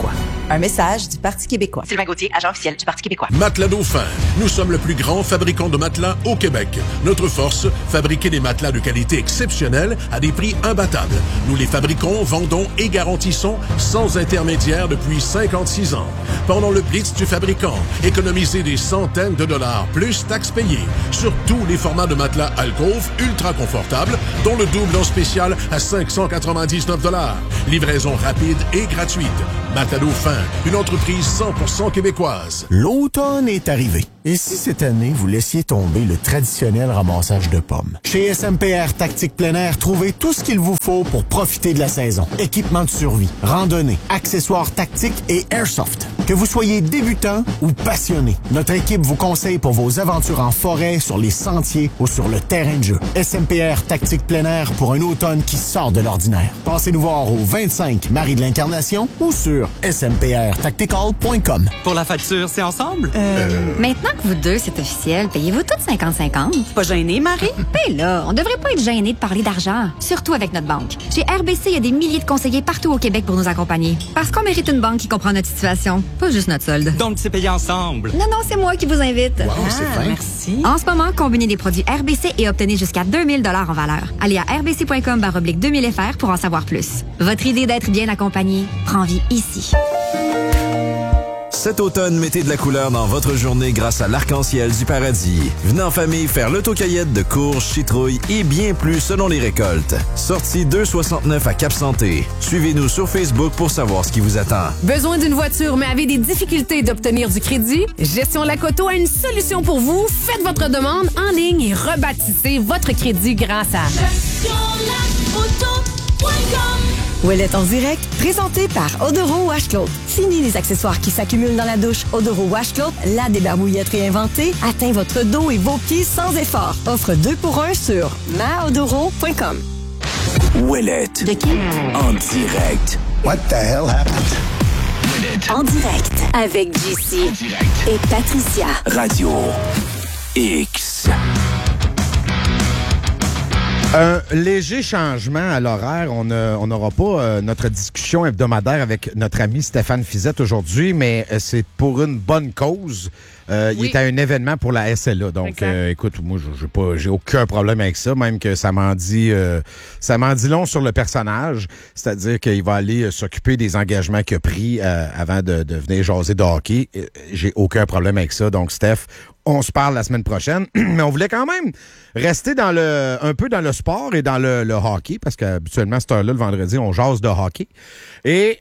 Un message du Parti québécois. Sylvain Gauthier, agent officiel du Parti québécois. Matelas Dauphin. Nous sommes le plus grand fabricant de matelas au Québec. Notre force, fabriquer des matelas de qualité exceptionnelle à des prix imbattables. Nous les fabriquons, vendons et garantissons sans intermédiaire depuis 56 ans. Pendant le blitz du fabricant, économisez des centaines de dollars plus taxes payées sur tous les formats de matelas Alcove ultra confortables, dont le double en spécial à 599 $. Livraison rapide et gratuite. Matelas Dauphin, une entreprise 100% québécoise. L'automne est arrivé. Et si cette année, vous laissiez tomber le traditionnel ramassage de pommes? Chez SMPR Tactique Plein Air, trouvez tout ce qu'il vous faut pour profiter de la saison. Équipement de survie, randonnée, accessoires tactiques et airsoft. Que vous soyez débutant ou passionné, notre équipe vous conseille pour vos aventures en forêt, sur les sentiers ou sur le terrain de jeu. SMPR Tactique Plein Air pour un automne qui sort de l'ordinaire. Passez nous voir au 25 Marie de l'Incarnation ou sur smprtactical.com. Pour la facture, c'est ensemble? Maintenant que vous deux, c'est officiel, payez-vous toutes 50-50? Pas gêné, Marie? Ben là, on devrait pas être gêné de parler d'argent, surtout avec notre banque. Chez RBC, il y a des milliers de conseillers partout au Québec pour nous accompagner. Parce qu'on mérite une banque qui comprend notre situation, pas juste notre solde. Donc, c'est payé ensemble? Non, c'est moi qui vous invite. Wow, c'est fin. Merci. En ce moment, combinez des produits RBC et obtenez jusqu'à 2000 $ en valeur. Allez à rbc.com/2000FR pour en savoir plus. Votre idée d'être bien accompagné prend vie ici. Cet automne, mettez de la couleur dans votre journée grâce à l'Arc-en-Ciel du Paradis. Venez en famille faire l'autocueillette de courges, citrouilles et bien plus selon les récoltes. Sortie 269 à Cap-Santé. Suivez-nous sur Facebook pour savoir ce qui vous attend. Besoin d'une voiture mais avez des difficultés d'obtenir du crédit? Gestion Lacoto a une solution pour vous. Faites votre demande en ligne et rebâtissez votre crédit grâce à Ouellette en direct, présenté par Odoro Washcloth. Fini les accessoires qui s'accumulent dans la douche. Odoro Washcloth, la débarbouillette réinventée, atteint votre dos et vos pieds sans effort. Offre 2 pour 1 sur maodoro.com. Ouellette. De qui? En direct. What the hell happened? Ouellette. En direct avec JC et Patricia. Radio X. Un léger changement à l'horaire. On n'aura pas notre discussion hebdomadaire avec notre ami Stéphane Fizette aujourd'hui, mais c'est pour une bonne cause. Il est à un événement pour la SLA. Donc, écoute, moi, j'ai aucun problème avec ça, même que ça m'en dit long sur le personnage. C'est-à-dire qu'il va aller s'occuper des engagements qu'il a pris avant de venir jaser de hockey. J'ai aucun problème avec ça. Donc, Steph, on se parle la semaine prochaine. Mais on voulait quand même rester un peu dans le sport et dans le hockey, parce qu'habituellement, à cette heure-là, le vendredi, on jase de hockey. Et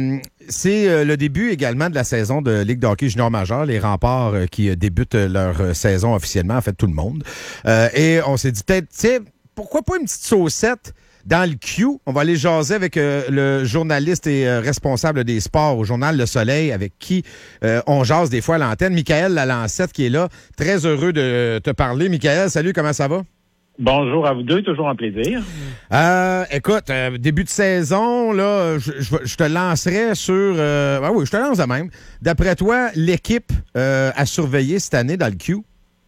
c'est le début également de la saison de Ligue de hockey junior majeur, les Remparts qui débutent leur saison officiellement, en fait, tout le monde. Et on s'est dit, peut-être, tu sais, pourquoi pas une petite saucette dans le Q? On va aller jaser avec le journaliste et responsable des sports au journal Le Soleil, avec qui on jase des fois à l'antenne. Michael Lalancette qui est là. Très heureux de te parler. Michael, salut, comment ça va? Bonjour à vous deux, toujours un plaisir. Écoute, début de saison, là, je te lancerai sur... oui, je te lance de même. D'après toi, l'équipe à surveiller cette année dans le Q?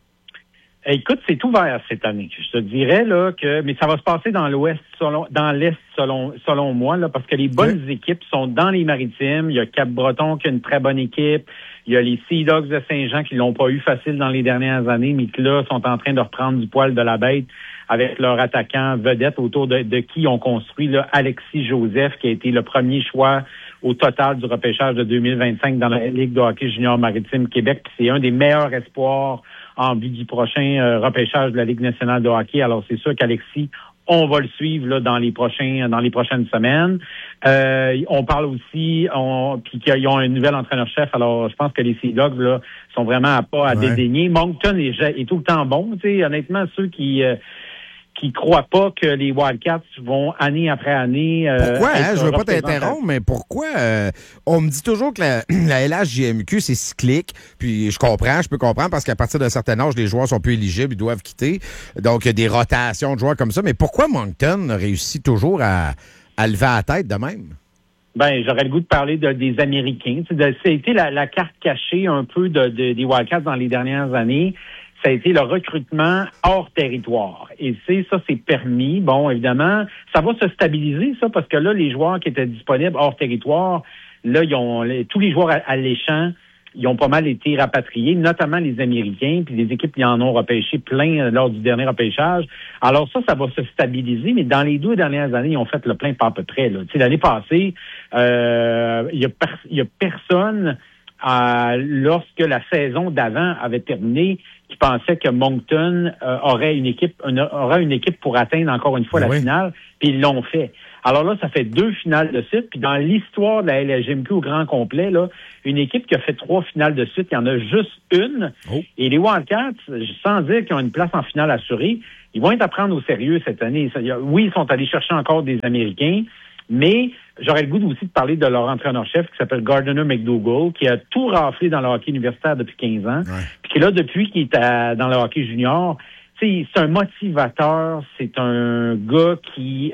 Écoute, c'est ouvert cette année. Je te dirais là que, mais ça va se passer dans l'Ouest, dans l'Est selon moi, là, parce que les bonnes équipes sont dans les Maritimes. Il y a Cap-Breton qui a une très bonne équipe. Il y a les Sea Dogs de Saint-Jean qui l'ont pas eu facile dans les dernières années, mais qui là sont en train de reprendre du poil de la bête avec leur attaquant vedette autour de qui ont construit là, Alexis Joseph, qui a été le premier choix au total du repêchage de 2025 dans la Ligue de hockey junior maritime Québec. Puis c'est un des meilleurs espoirs en vue du prochain repêchage de la Ligue nationale de hockey. Alors, c'est sûr qu'Alexis, on va le suivre là, dans les prochaines semaines. On parle aussi, puis qu'ils ont un nouvel entraîneur-chef. Alors, je pense que les Sea Dogs là, sont vraiment à dédaigner. Moncton est tout le temps bon. Tu sais, honnêtement, ceux qui croient pas que les Wildcats vont année après année... Pourquoi? Je veux pas t'interrompre, mais pourquoi? On me dit toujours que la LHJMQ, c'est cyclique, puis je peux comprendre, parce qu'à partir d'un certain âge, les joueurs sont plus éligibles, ils doivent quitter. Donc, il y a des rotations de joueurs comme ça. Mais pourquoi Moncton réussit toujours à lever la tête de même? Ben, j'aurais le goût de parler des Américains. Ça a été la carte cachée un peu des Wildcats dans les dernières années. Ça a été le recrutement hors territoire. Et ça, c'est permis. Bon, évidemment, ça va se stabiliser, ça, parce que là, les joueurs qui étaient disponibles hors territoire, là, tous les joueurs alléchants, ils ont pas mal été rapatriés, notamment les Américains, puis les équipes, ils en ont repêché plein lors du dernier repêchage. Alors ça va se stabiliser, mais dans les 2 dernières années, ils ont fait le plein pas à peu près. Là. Tu sais, l'année passée, il y a personne, lorsque la saison d'avant avait terminé, qui pensait que Moncton aurait une équipe pour atteindre encore une fois la finale, puis ils l'ont fait. Alors là, ça fait 2 finales de suite. Puis dans l'histoire de la LHJMQ au grand complet, là, une équipe qui a fait 3 finales de suite, il y en a juste une. Oh. Et les Wildcats, sans dire qu'ils ont une place en finale assurée, ils vont être à prendre au sérieux cette année. Oui, ils sont allés chercher encore des Américains, mais j'aurais le goût aussi de parler de leur entraîneur-chef qui s'appelle Gardner McDougall, qui a tout raflé dans le hockey universitaire depuis 15 ans. Ouais. Puis qui là, depuis qu'il est dans le hockey junior, c'est un motivateur, c'est un gars qui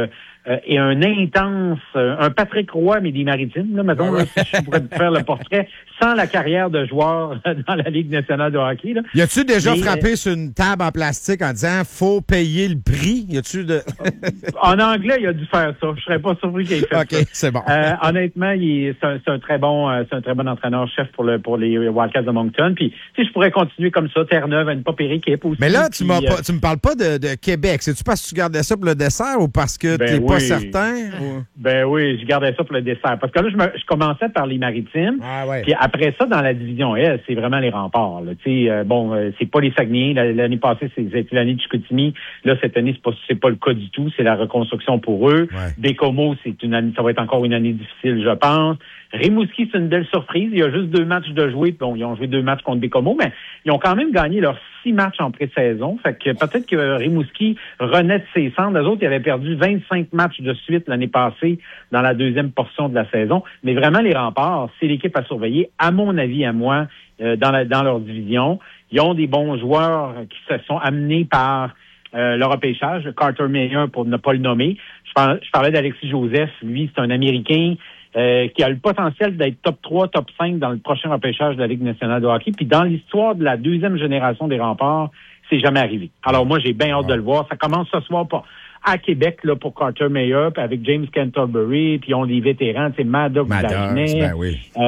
est un intense, un Patrick Roy, mais des Maritimes, là, mettons, là, si je pourrais faire le portrait, sans la carrière de joueur dans la Ligue nationale de hockey. Là. Y a-tu déjà frappé sur une table en plastique en disant « faut payer le prix » ? Y a-tu de... En anglais, il a dû faire ça. Je serais pas surpris qu'il ait fait ça. OK, c'est bon. Honnêtement, c'est un très bon entraîneur-chef pour les Wildcats de Moncton. Puis, tu sais, je pourrais continuer comme ça. Terre-Neuve a une pas pire équipe aussi. Mais là, tu me parles pas de Québec. C'est-tu parce que tu gardais ça pour le dessert ou parce que t'es pas certain? Ou... Ben oui, je gardais ça pour le dessert. Parce que là, je commençais par les Maritimes. Ah ouais. Puis après ça, dans la division S, c'est vraiment les remparts. C'est pas les Saguenayens. L'année passée, c'était l'année de Chicoutimi. Là, cette année, c'est pas le cas du tout. C'est la reconstruction pour eux. Ouais. Bécomo, ça va être encore une année difficile, je pense. Rimouski, c'est une belle surprise. Il y a juste 2 matchs de jouer. Bon, ils ont joué 2 matchs contre Bécomo, mais ils ont quand même gagné leurs 6 matchs en pré-saison. Fait que peut-être que Rimouski renaît de ses cendres. Les autres, ils avaient perdu 25 matchs de suite l'année passée dans la deuxième portion de la saison. Mais vraiment, les remparts, c'est l'équipe à surveiller, à mon avis, à moi, dans leur division. Ils ont des bons joueurs qui se sont amenés par le repêchage. Carter Meyer, pour ne pas le nommer. Je parlais d'Alexis Joseph. Lui, c'est un Américain qui a le potentiel d'être top 3, top 5 dans le prochain repêchage de la Ligue nationale de hockey. Puis dans l'histoire de la 2e génération des remparts, c'est jamais arrivé. Alors moi, j'ai bien hâte de le voir. Ça commence ce soir à Québec là pour Carter Meyer, puis avec James Canterbury, puis ils ont des vétérans, tu sais, Maddox, ben oui. Ils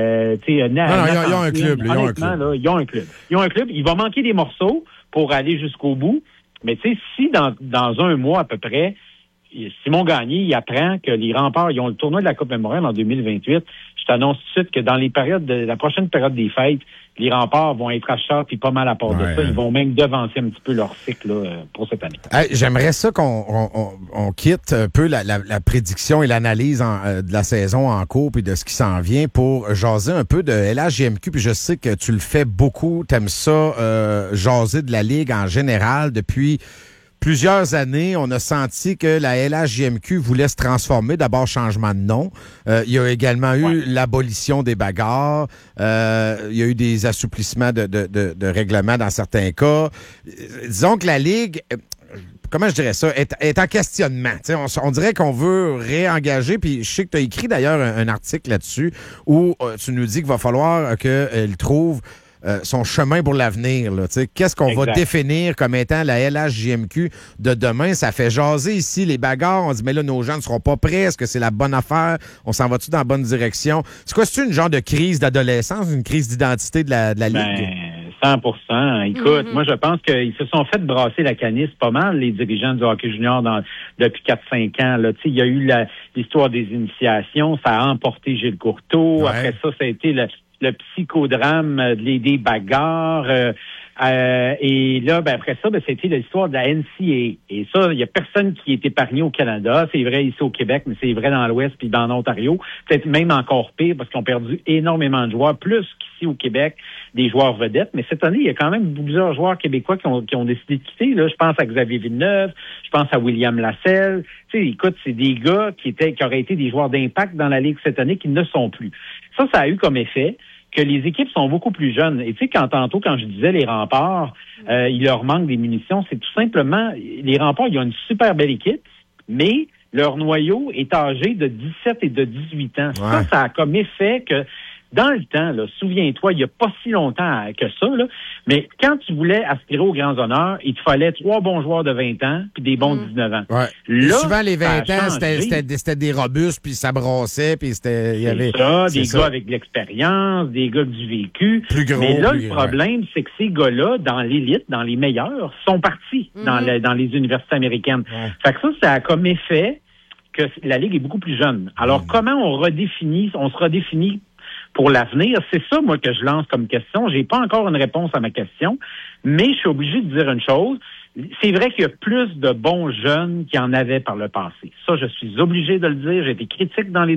ont un club. Ils ont un club. Il va manquer des morceaux pour aller jusqu'au bout. Mais tu sais, si dans un mois à peu près, Simon Gagné, il apprend que les remparts, ils ont le tournoi de la Coupe Memorial en 2028. Je t'annonce tout de suite que dans la prochaine période des fêtes, les remparts vont être à charge puis pas mal à part de ça. Ils vont même devancer un petit peu leur cycle là, pour cette année. J'aimerais ça qu'on quitte un peu la prédiction et l'analyse de la saison en cours puis de ce qui s'en vient pour jaser un peu de LHJMQ. Puis je sais que tu le fais beaucoup. T'aimes ça, jaser de la Ligue en général depuis... Plusieurs années, on a senti que la LHJMQ voulait se transformer. D'abord, changement de nom. Il y a également eu l'abolition des bagarres. Il y a eu des assouplissements de règlements dans certains cas. Disons que la Ligue... Comment je dirais ça, est en questionnement. On dirait qu'on veut réengager, puis je sais que tu as écrit d'ailleurs un article là-dessus où tu nous dis qu'il va falloir qu'elle trouve son chemin pour l'avenir. Qu'est-ce qu'on va définir comme étant la LHJMQ de demain? Ça fait jaser ici les bagarres. On dit, mais là, nos gens ne seront pas prêts. Est-ce que c'est la bonne affaire? On s'en va-tu dans la bonne direction? C'est quoi, c'est une genre de crise d'adolescence, une crise d'identité de la Ligue? 100%. Écoute, moi, je pense qu'ils se sont fait brasser la canisse pas mal, les dirigeants du hockey junior depuis 4-5 ans. Là. Il y a eu l'histoire des initiations. Ça a emporté Gilles Courteau. Ouais. Après ça a été le psychodrame des bagarres. Et là, après ça, c'était l'histoire de la NCAA. Et ça, il y a personne qui est épargné au Canada. C'est vrai ici au Québec, mais c'est vrai dans l'Ouest puis dans l'Ontario. Peut-être même encore pire parce qu'ils ont perdu énormément de joueurs, plus qu'ici au Québec, des joueurs vedettes. Mais cette année, il y a quand même plusieurs joueurs québécois qui ont décidé de quitter. Là, je pense à Xavier Villeneuve, je pense à William Lasselle. Écoute, c'est des gars qui auraient été des joueurs d'impact dans la Ligue cette année qui ne sont plus. Ça a eu comme effet que les équipes sont beaucoup plus jeunes. Et tu sais, quand je disais les remparts, il leur manque des munitions, c'est tout simplement, les remparts, ils ont une super belle équipe, mais leur noyau est âgé de 17 et de 18 ans. Ouais. Ça a comme effet que Dans le temps, là, souviens-toi, il n'y a pas si longtemps que ça, là, mais quand tu voulais aspirer aux grands honneurs, il te fallait 3 bons joueurs de 20 ans puis des bons de 19 ans. Ouais. Là, souvent, les 20 ça a ans, changé. c'était des robustes, puis ça brassait, puis c'était... il y avait Des gars avec de l'expérience, des gars du vécu. Plus gros, mais là, plus le problème, c'est que ces gars-là, dans l'élite, dans les meilleurs, sont partis dans les universités américaines. Fait que ça a comme effet que la Ligue est beaucoup plus jeune. Alors, comment on se redéfinit pour l'avenir? C'est ça, moi, que je lance comme question. J'ai pas encore une réponse à ma question, mais je suis obligé de dire une chose. C'est vrai qu'il y a plus de bons jeunes qu'il y en avait par le passé. Ça, je suis obligé de le dire. J'ai été critique dans les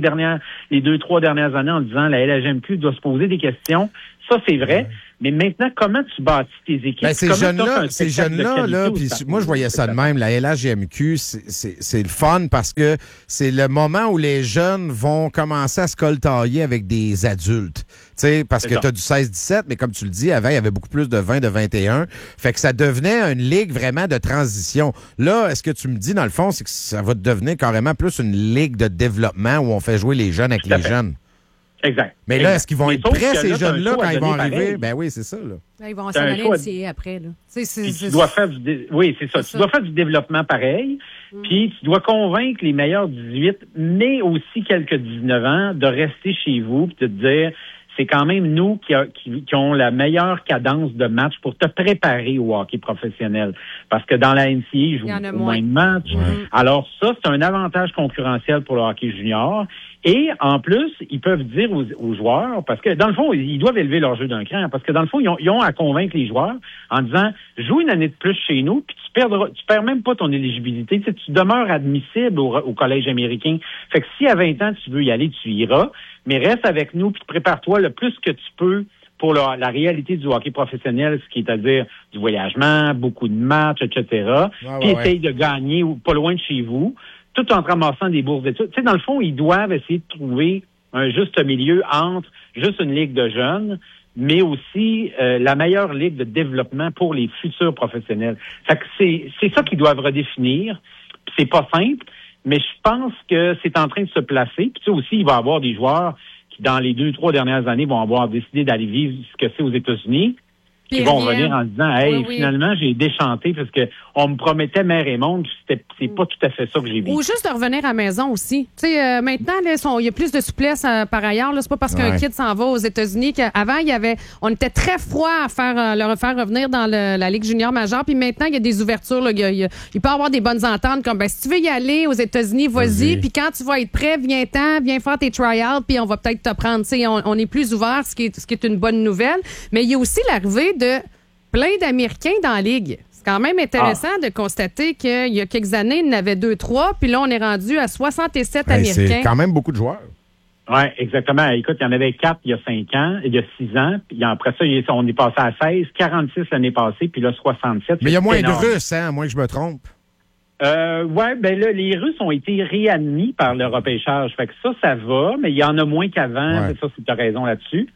2-3 dernières années en disant la LHMQ doit se poser des questions. Ça, c'est vrai. Mais maintenant, comment tu bâtis tes équipes? Ben, ces jeunes-là, là, puis moi, je voyais ça de même. La LHJMQ, c'est le fun parce que c'est le moment où les jeunes vont commencer à se coltailler avec des adultes. Tu sais, parce que tu as du 16-17, mais comme tu le dis, avant, il y avait beaucoup plus de 20, de 21. Fait que ça devenait une ligue vraiment de transition. Là, est-ce que tu me dis, dans le fond, c'est que ça va devenir carrément plus une ligue de développement où on fait jouer les jeunes avec les jeunes? Exact. Mais là, est-ce qu'ils vont être prêts, ces jeunes-là, quand ils vont arriver? Pareil. Ben oui, c'est ça, là. Là, ils vont s'en aller NCAA après, là. Tu dois faire oui, c'est ça. Tu dois faire du développement pareil. Puis tu dois convaincre les meilleurs 18, mais aussi quelques 19 ans, de rester chez vous puis de te dire, c'est quand même nous qui ont la meilleure cadence de match pour te préparer au hockey professionnel. Parce que dans la NCAA, ils jouent moins de matchs. Alors ça, c'est un avantage concurrentiel pour le hockey junior. Et en plus, ils peuvent dire aux joueurs, parce que dans le fond, ils doivent élever leur jeu d'un cran, parce que dans le fond, ils ont à convaincre les joueurs en disant, joue une année de plus chez nous, puis tu perds même pas ton éligibilité. Tu sais, tu demeures admissible au collège américain. Fait que si à 20 ans, tu veux y aller, tu iras, mais reste avec nous, puis prépare-toi le plus que tu peux pour la réalité du hockey professionnel, ce qui est à dire du voyagement, beaucoup de matchs, etc. Puis essaye de gagner pas loin de chez vous, tout en ramassant des bourses d'études. Tu sais, dans le fond, ils doivent essayer de trouver un juste milieu entre juste une ligue de jeunes, mais aussi la meilleure ligue de développement pour les futurs professionnels. Fait que c'est ça qu'ils doivent redéfinir. C'est pas simple, mais je pense que c'est en train de se placer. Puis tu sais aussi, il va y avoir des joueurs qui, dans les 2-3 dernières années, vont avoir décidé d'aller vivre ce que c'est aux États-Unis. Qui vont revenir en disant, hey, finalement, j'ai déchanté parce que on me promettait mer et monde, c'est pas tout à fait ça que j'ai vu. Ou juste de revenir à la maison aussi. Tu sais, maintenant, il y a plus de souplesse par ailleurs. C'est pas parce qu'un kid s'en va aux États-Unis qu'avant, on était très froid à le faire revenir dans la Ligue junior majeure. Puis maintenant, il y a des ouvertures. Là, il peut y avoir des bonnes ententes comme, ben, si tu veux y aller aux États-Unis, vas-y. Puis quand tu vas être prêt, viens faire tes tryouts, puis on va peut-être te prendre. Tu sais, on est plus ouvert, ce qui est une bonne nouvelle. Mais il y a aussi l'arrivée de plein d'Américains dans la Ligue. C'est quand même intéressant de constater qu'il y a quelques années, il y en avait 2-3, puis là, on est rendu à 67 Américains. C'est quand même beaucoup de joueurs. Oui, exactement. Écoute, il y en avait 4 il y a 5 ans, il y a 6 ans, puis après ça, on est passé à 16, 46 l'année passée, puis là, 67. Mais il y a moins de Russes, hein, à moins que je me trompe. Ouais, ben là, les Russes ont été réadmis par le repêchage. Fait que ça va, mais il y en a moins qu'avant. Ouais. Ça, tu as raison là-dessus.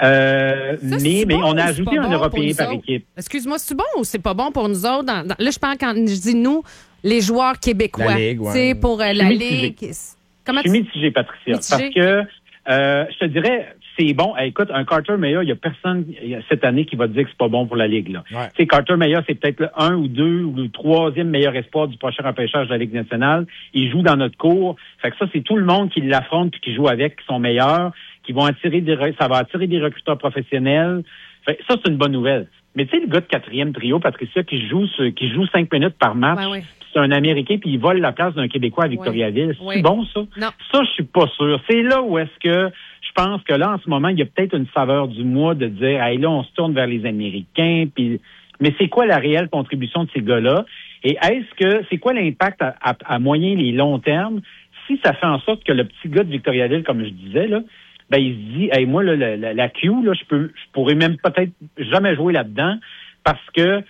Mais on a ajouté un Européen par équipe. Excuse-moi, c'est bon ou c'est pas bon pour nous autres? Là, je parle quand je dis nous, les joueurs québécois. La Ligue, ouais. Pour la Ligue. Je suis mitigé, Patricia. Parce que je te dirais, c'est bon. Écoute, un Carter Meyer, il y a personne cette année qui va te dire que c'est pas bon pour la Ligue. Là. Ouais. Tu sais, Carter Meyer, c'est peut-être le 1 ou 2 ou le 3e meilleur espoir du prochain repêchage de la Ligue nationale. Il joue dans notre cours. Fait que ça, c'est tout le monde qui l'affronte et qui joue avec, qui sont meilleurs, qui vont ça va attirer des recruteurs professionnels. Fait que ça, c'est une bonne nouvelle. Mais tu sais, le gars de 4e trio, Patricia, qui joue 5 minutes par match, c'est un Américain, puis il vole la place d'un Québécois à Victoriaville. C'est bon, ça? Non. Ça, je suis pas sûr. C'est là où est-ce que je pense que là, en ce moment, il y a peut-être une saveur du mois de dire, hey, là, on se tourne vers les Américains, puis mais c'est quoi la réelle contribution de ces gars-là? Et c'est quoi l'impact à moyen et long terme si ça fait en sorte que le petit gars de Victoriaville, comme je disais, là, ben, il se dit, hey, moi, là, la Q, là, je pourrais même peut-être jamais jouer là-dedans parce que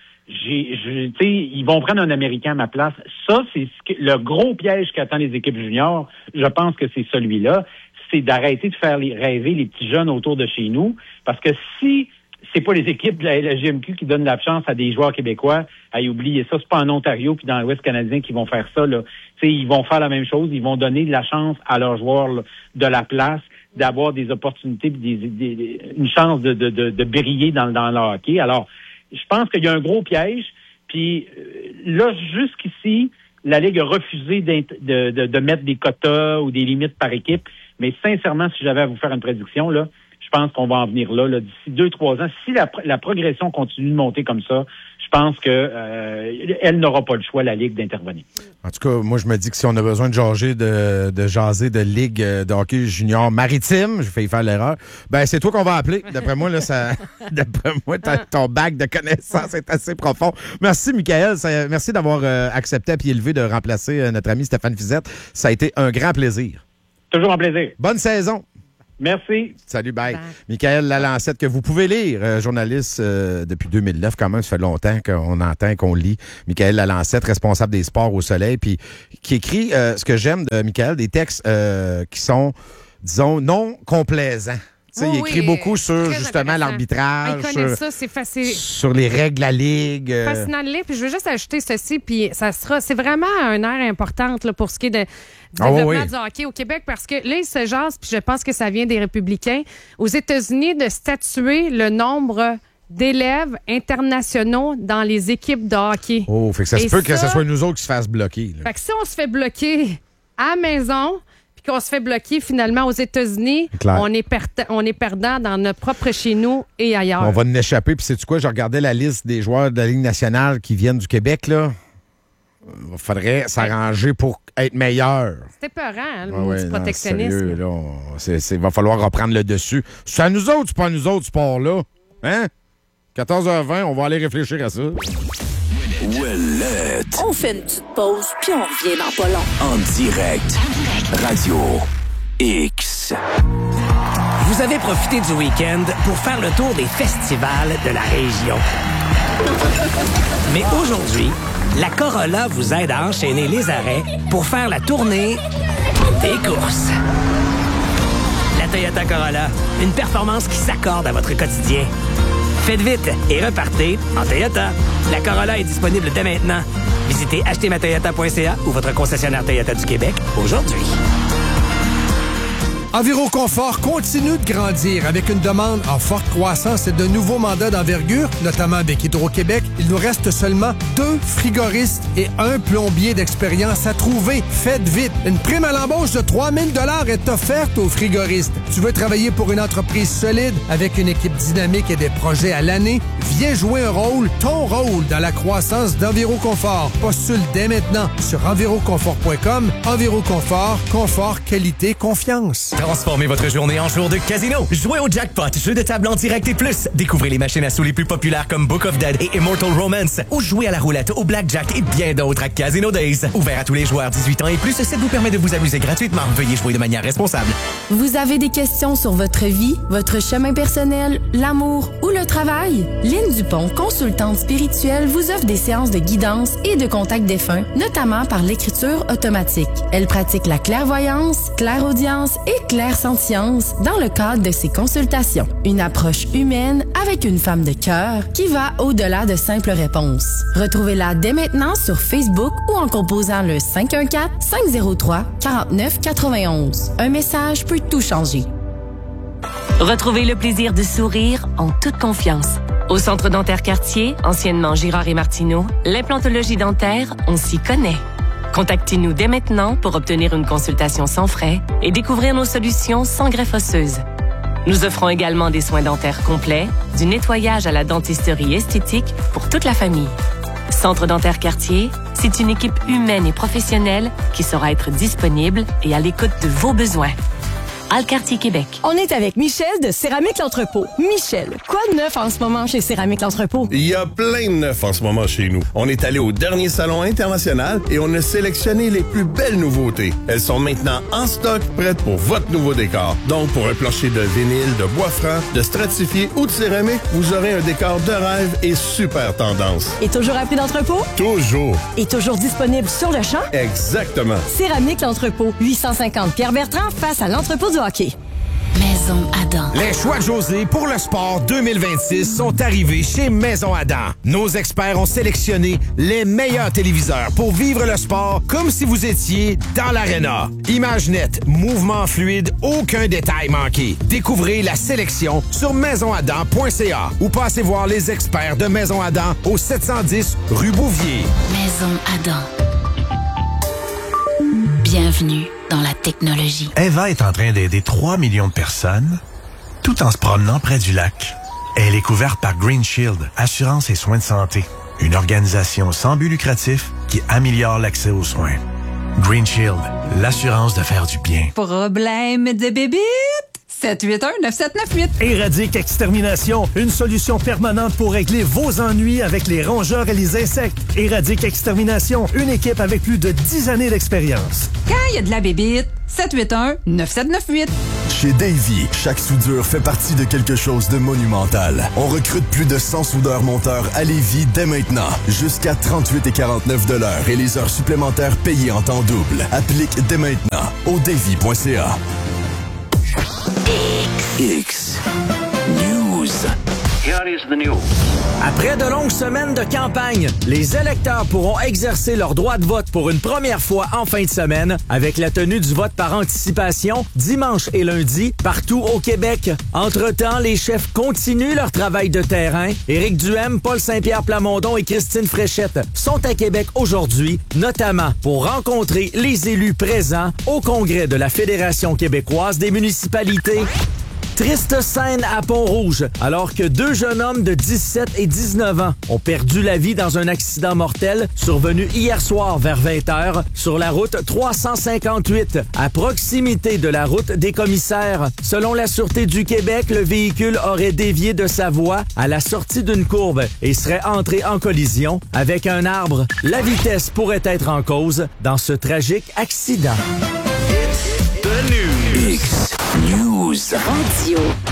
ils vont prendre un Américain à ma place. Ça, c'est le gros piège qu'attend les équipes juniors. Je pense que c'est celui-là. C'est d'arrêter de faire rêver les petits jeunes autour de chez nous. Parce que si c'est pas les équipes de la LHJMQ qui donnent la chance à des joueurs québécois, oubliez ça, c'est pas en Ontario puis dans l'Ouest canadien qui vont faire ça, là. T'sais, ils vont faire la même chose. Ils vont donner de la chance à leurs joueurs là, de la place. d'avoir des opportunités, une chance de briller dans le hockey. Alors, je pense qu'il y a un gros piège. Puis là, jusqu'ici, la Ligue a refusé de mettre des quotas ou des limites par équipe. Mais sincèrement, si j'avais à vous faire une prédiction, là, je pense qu'on va en venir là d'ici 2-3 ans. Si la progression continue de monter comme ça, je pense que elle n'aura pas le choix, la Ligue, d'intervenir. En tout cas, moi, je me dis que si on a besoin de jaser de Ligue de hockey junior maritime, j'ai failli faire l'erreur, ben c'est toi qu'on va appeler. D'après moi, là, d'après moi, ton bac de connaissances est assez profond. Merci, Michael. Merci d'avoir accepté à pied levé de remplacer notre ami Stéphane Fiset. Ça a été un grand plaisir. Toujours un plaisir. Bonne saison. Merci. Salut, bye. Michael Lalancette, que vous pouvez lire, journaliste depuis 2009, quand même, ça fait longtemps qu'on entend, qu'on lit. Michael Lalancette, responsable des sports au Soleil, puis qui écrit, ce que j'aime de Michael, des textes qui sont, disons, non complaisants. Il écrit beaucoup sur, justement, l'arbitrage. Il connaît ça, c'est facile. Sur les règles de la Ligue. Fascinant de lire. Puis je veux juste ajouter ceci, puis c'est vraiment une ère importante là, pour ce qui est du développement du hockey au Québec, parce que là, il se jase, puis je pense que ça vient des Républicains, aux États-Unis, de statuer le nombre d'élèves internationaux dans les équipes de hockey. Oh, fait que ça se peut que ce soit nous autres qui se fassent bloquer. Là. Fait que si on se fait bloquer à la maison, puis qu'on se fait bloquer finalement aux États-Unis, on est perdant dans notre propre chez nous et ailleurs. On va nous échapper. Puis sais-tu quoi? Je regardais la liste des joueurs de la Ligue nationale qui viennent du Québec, là. Il faudrait s'arranger pour être meilleur. C'est épeurant, le monde du protectionnisme. Il va falloir reprendre le dessus. C'est à nous autres, c'est pas à nous autres, ce sport-là. Hein? 14h20, on va aller réfléchir à ça. Ouellette. On fait une petite pause, puis on revient dans pas long. En direct. Radio X. Vous avez profité du week-end pour faire le tour des festivals de la région. Mais aujourd'hui, la Corolla vous aide à enchaîner les arrêts pour faire la tournée des courses. La Toyota Corolla, une performance qui s'accorde à votre quotidien. Faites vite et repartez en Toyota. La Corolla est disponible dès maintenant. Visitez achetermatoyota.ca ou votre concessionnaire Toyota du Québec aujourd'hui. Enviroconfort continue de grandir avec une demande en forte croissance et de nouveaux mandats d'envergure, notamment avec Hydro-Québec. Il nous reste seulement 2 frigoristes et 1 plombier d'expérience à trouver. Faites vite! Une prime à l'embauche de 3 000 $ est offerte aux frigoristes. Tu veux travailler pour une entreprise solide avec une équipe dynamique et des projets à l'année? Viens jouer ton rôle dans la croissance d'Enviroconfort. Postule dès maintenant sur enviroconfort.com. Enviroconfort, confort, qualité, confiance. Transformez votre journée en jour de casino. Jouez au jackpot, jeu de table en direct et plus. Découvrez les machines à sous les plus populaires comme Book of Dead et Immortal Romance. Ou jouez à la roulette, au blackjack et bien d'autres à Casino Days. Ouvert à tous les joueurs 18 ans et plus, ça vous permet de vous amuser gratuitement. Veuillez jouer de manière responsable. Vous avez des questions sur votre vie, votre chemin personnel, l'amour ou le travail? Lynne Dupont, consultante spirituelle, vous offre des séances de guidance et de contact défunt, notamment par l'écriture automatique. Elle pratique la clairvoyance, clairaudience et clairsentience dans le cadre de ses consultations. Une approche humaine avec une femme de cœur qui va au-delà de simples réponses. Retrouvez-la dès maintenant sur Facebook ou en composant le 514-503-4991. Un message peut tout changer. Retrouvez le plaisir de sourire en toute confiance. Au Centre dentaire Cartier, anciennement Girard et Martineau, l'implantologie dentaire, on s'y connaît. Contactez-nous dès maintenant pour obtenir une consultation sans frais et découvrir nos solutions sans greffe osseuse. Nous offrons également des soins dentaires complets, du nettoyage à la dentisterie esthétique pour toute la famille. Centre dentaire Cartier, c'est une équipe humaine et professionnelle qui saura être disponible et à l'écoute de vos besoins. Alcartier Québec. On est avec Michel de Céramique L'Entrepôt. Michel, quoi de neuf en ce moment chez Céramique L'Entrepôt? Il y a plein de neuf en ce moment chez nous. On est allé au dernier salon international et on a sélectionné les plus belles nouveautés. Elles sont maintenant en stock, prêtes pour votre nouveau décor. Donc, pour un plancher de vinyle, de bois franc, de stratifié ou de céramique, vous aurez un décor de rêve et super tendance. Et toujours à prix d'entrepôt? Toujours. Et toujours disponible sur le champ? Exactement. Céramique L'Entrepôt. 850 Pierre-Bertrand face à l'entrepôt du hockey. Maison Adam. Les choix de José pour le sport 2026 sont arrivés chez Maison Adam. Nos experts ont sélectionné les meilleurs téléviseurs pour vivre le sport comme si vous étiez dans l'aréna. Image nette, mouvement fluide, aucun détail manqué. Découvrez la sélection sur maisonadam.ca ou passez voir les experts de Maison Adam au 710 rue Bouvier. Maison Adam. Bienvenue dans la technologie. Eva est en train d'aider 3 millions de personnes tout en se promenant près du lac. Elle est couverte par Green Shield, assurance et soins de santé, une organisation sans but lucratif qui améliore l'accès aux soins. Green Shield, l'assurance de faire du bien. Problème de bébite? 781-9798. Éradique Extermination, une solution permanente pour régler vos ennuis avec les rongeurs et les insectes. Éradique Extermination, une équipe avec plus de 10 années d'expérience. Quand il y a de la bébite, 781-9798. Chez Davy, chaque soudure fait partie de quelque chose de monumental. On recrute plus de 100 soudeurs-monteurs à Lévis dès maintenant. Jusqu'à 38,49 $ de l'heure et les heures supplémentaires payées en temps double. Applique dès maintenant au davy.ca. X News. Here is the news. Après de longues semaines de campagne, les électeurs pourront exercer leur droit de vote pour une première fois en fin de semaine avec la tenue du vote par anticipation dimanche et lundi partout au Québec. Entre-temps, les chefs continuent leur travail de terrain. Éric Duhem, Paul Saint-Pierre Plamondon et Christine Fréchette sont à Québec aujourd'hui, notamment pour rencontrer les élus présents au congrès de la Fédération québécoise des municipalités. Triste scène à Pont-Rouge, alors que 2 jeunes hommes de 17 et 19 ans ont perdu la vie dans un accident mortel survenu hier soir vers 20h sur la route 358, à proximité de la route des commissaires. Selon la Sûreté du Québec, le véhicule aurait dévié de sa voie à la sortie d'une courbe et serait entré en collision avec un arbre. La vitesse pourrait être en cause dans ce tragique accident. X News. Radio.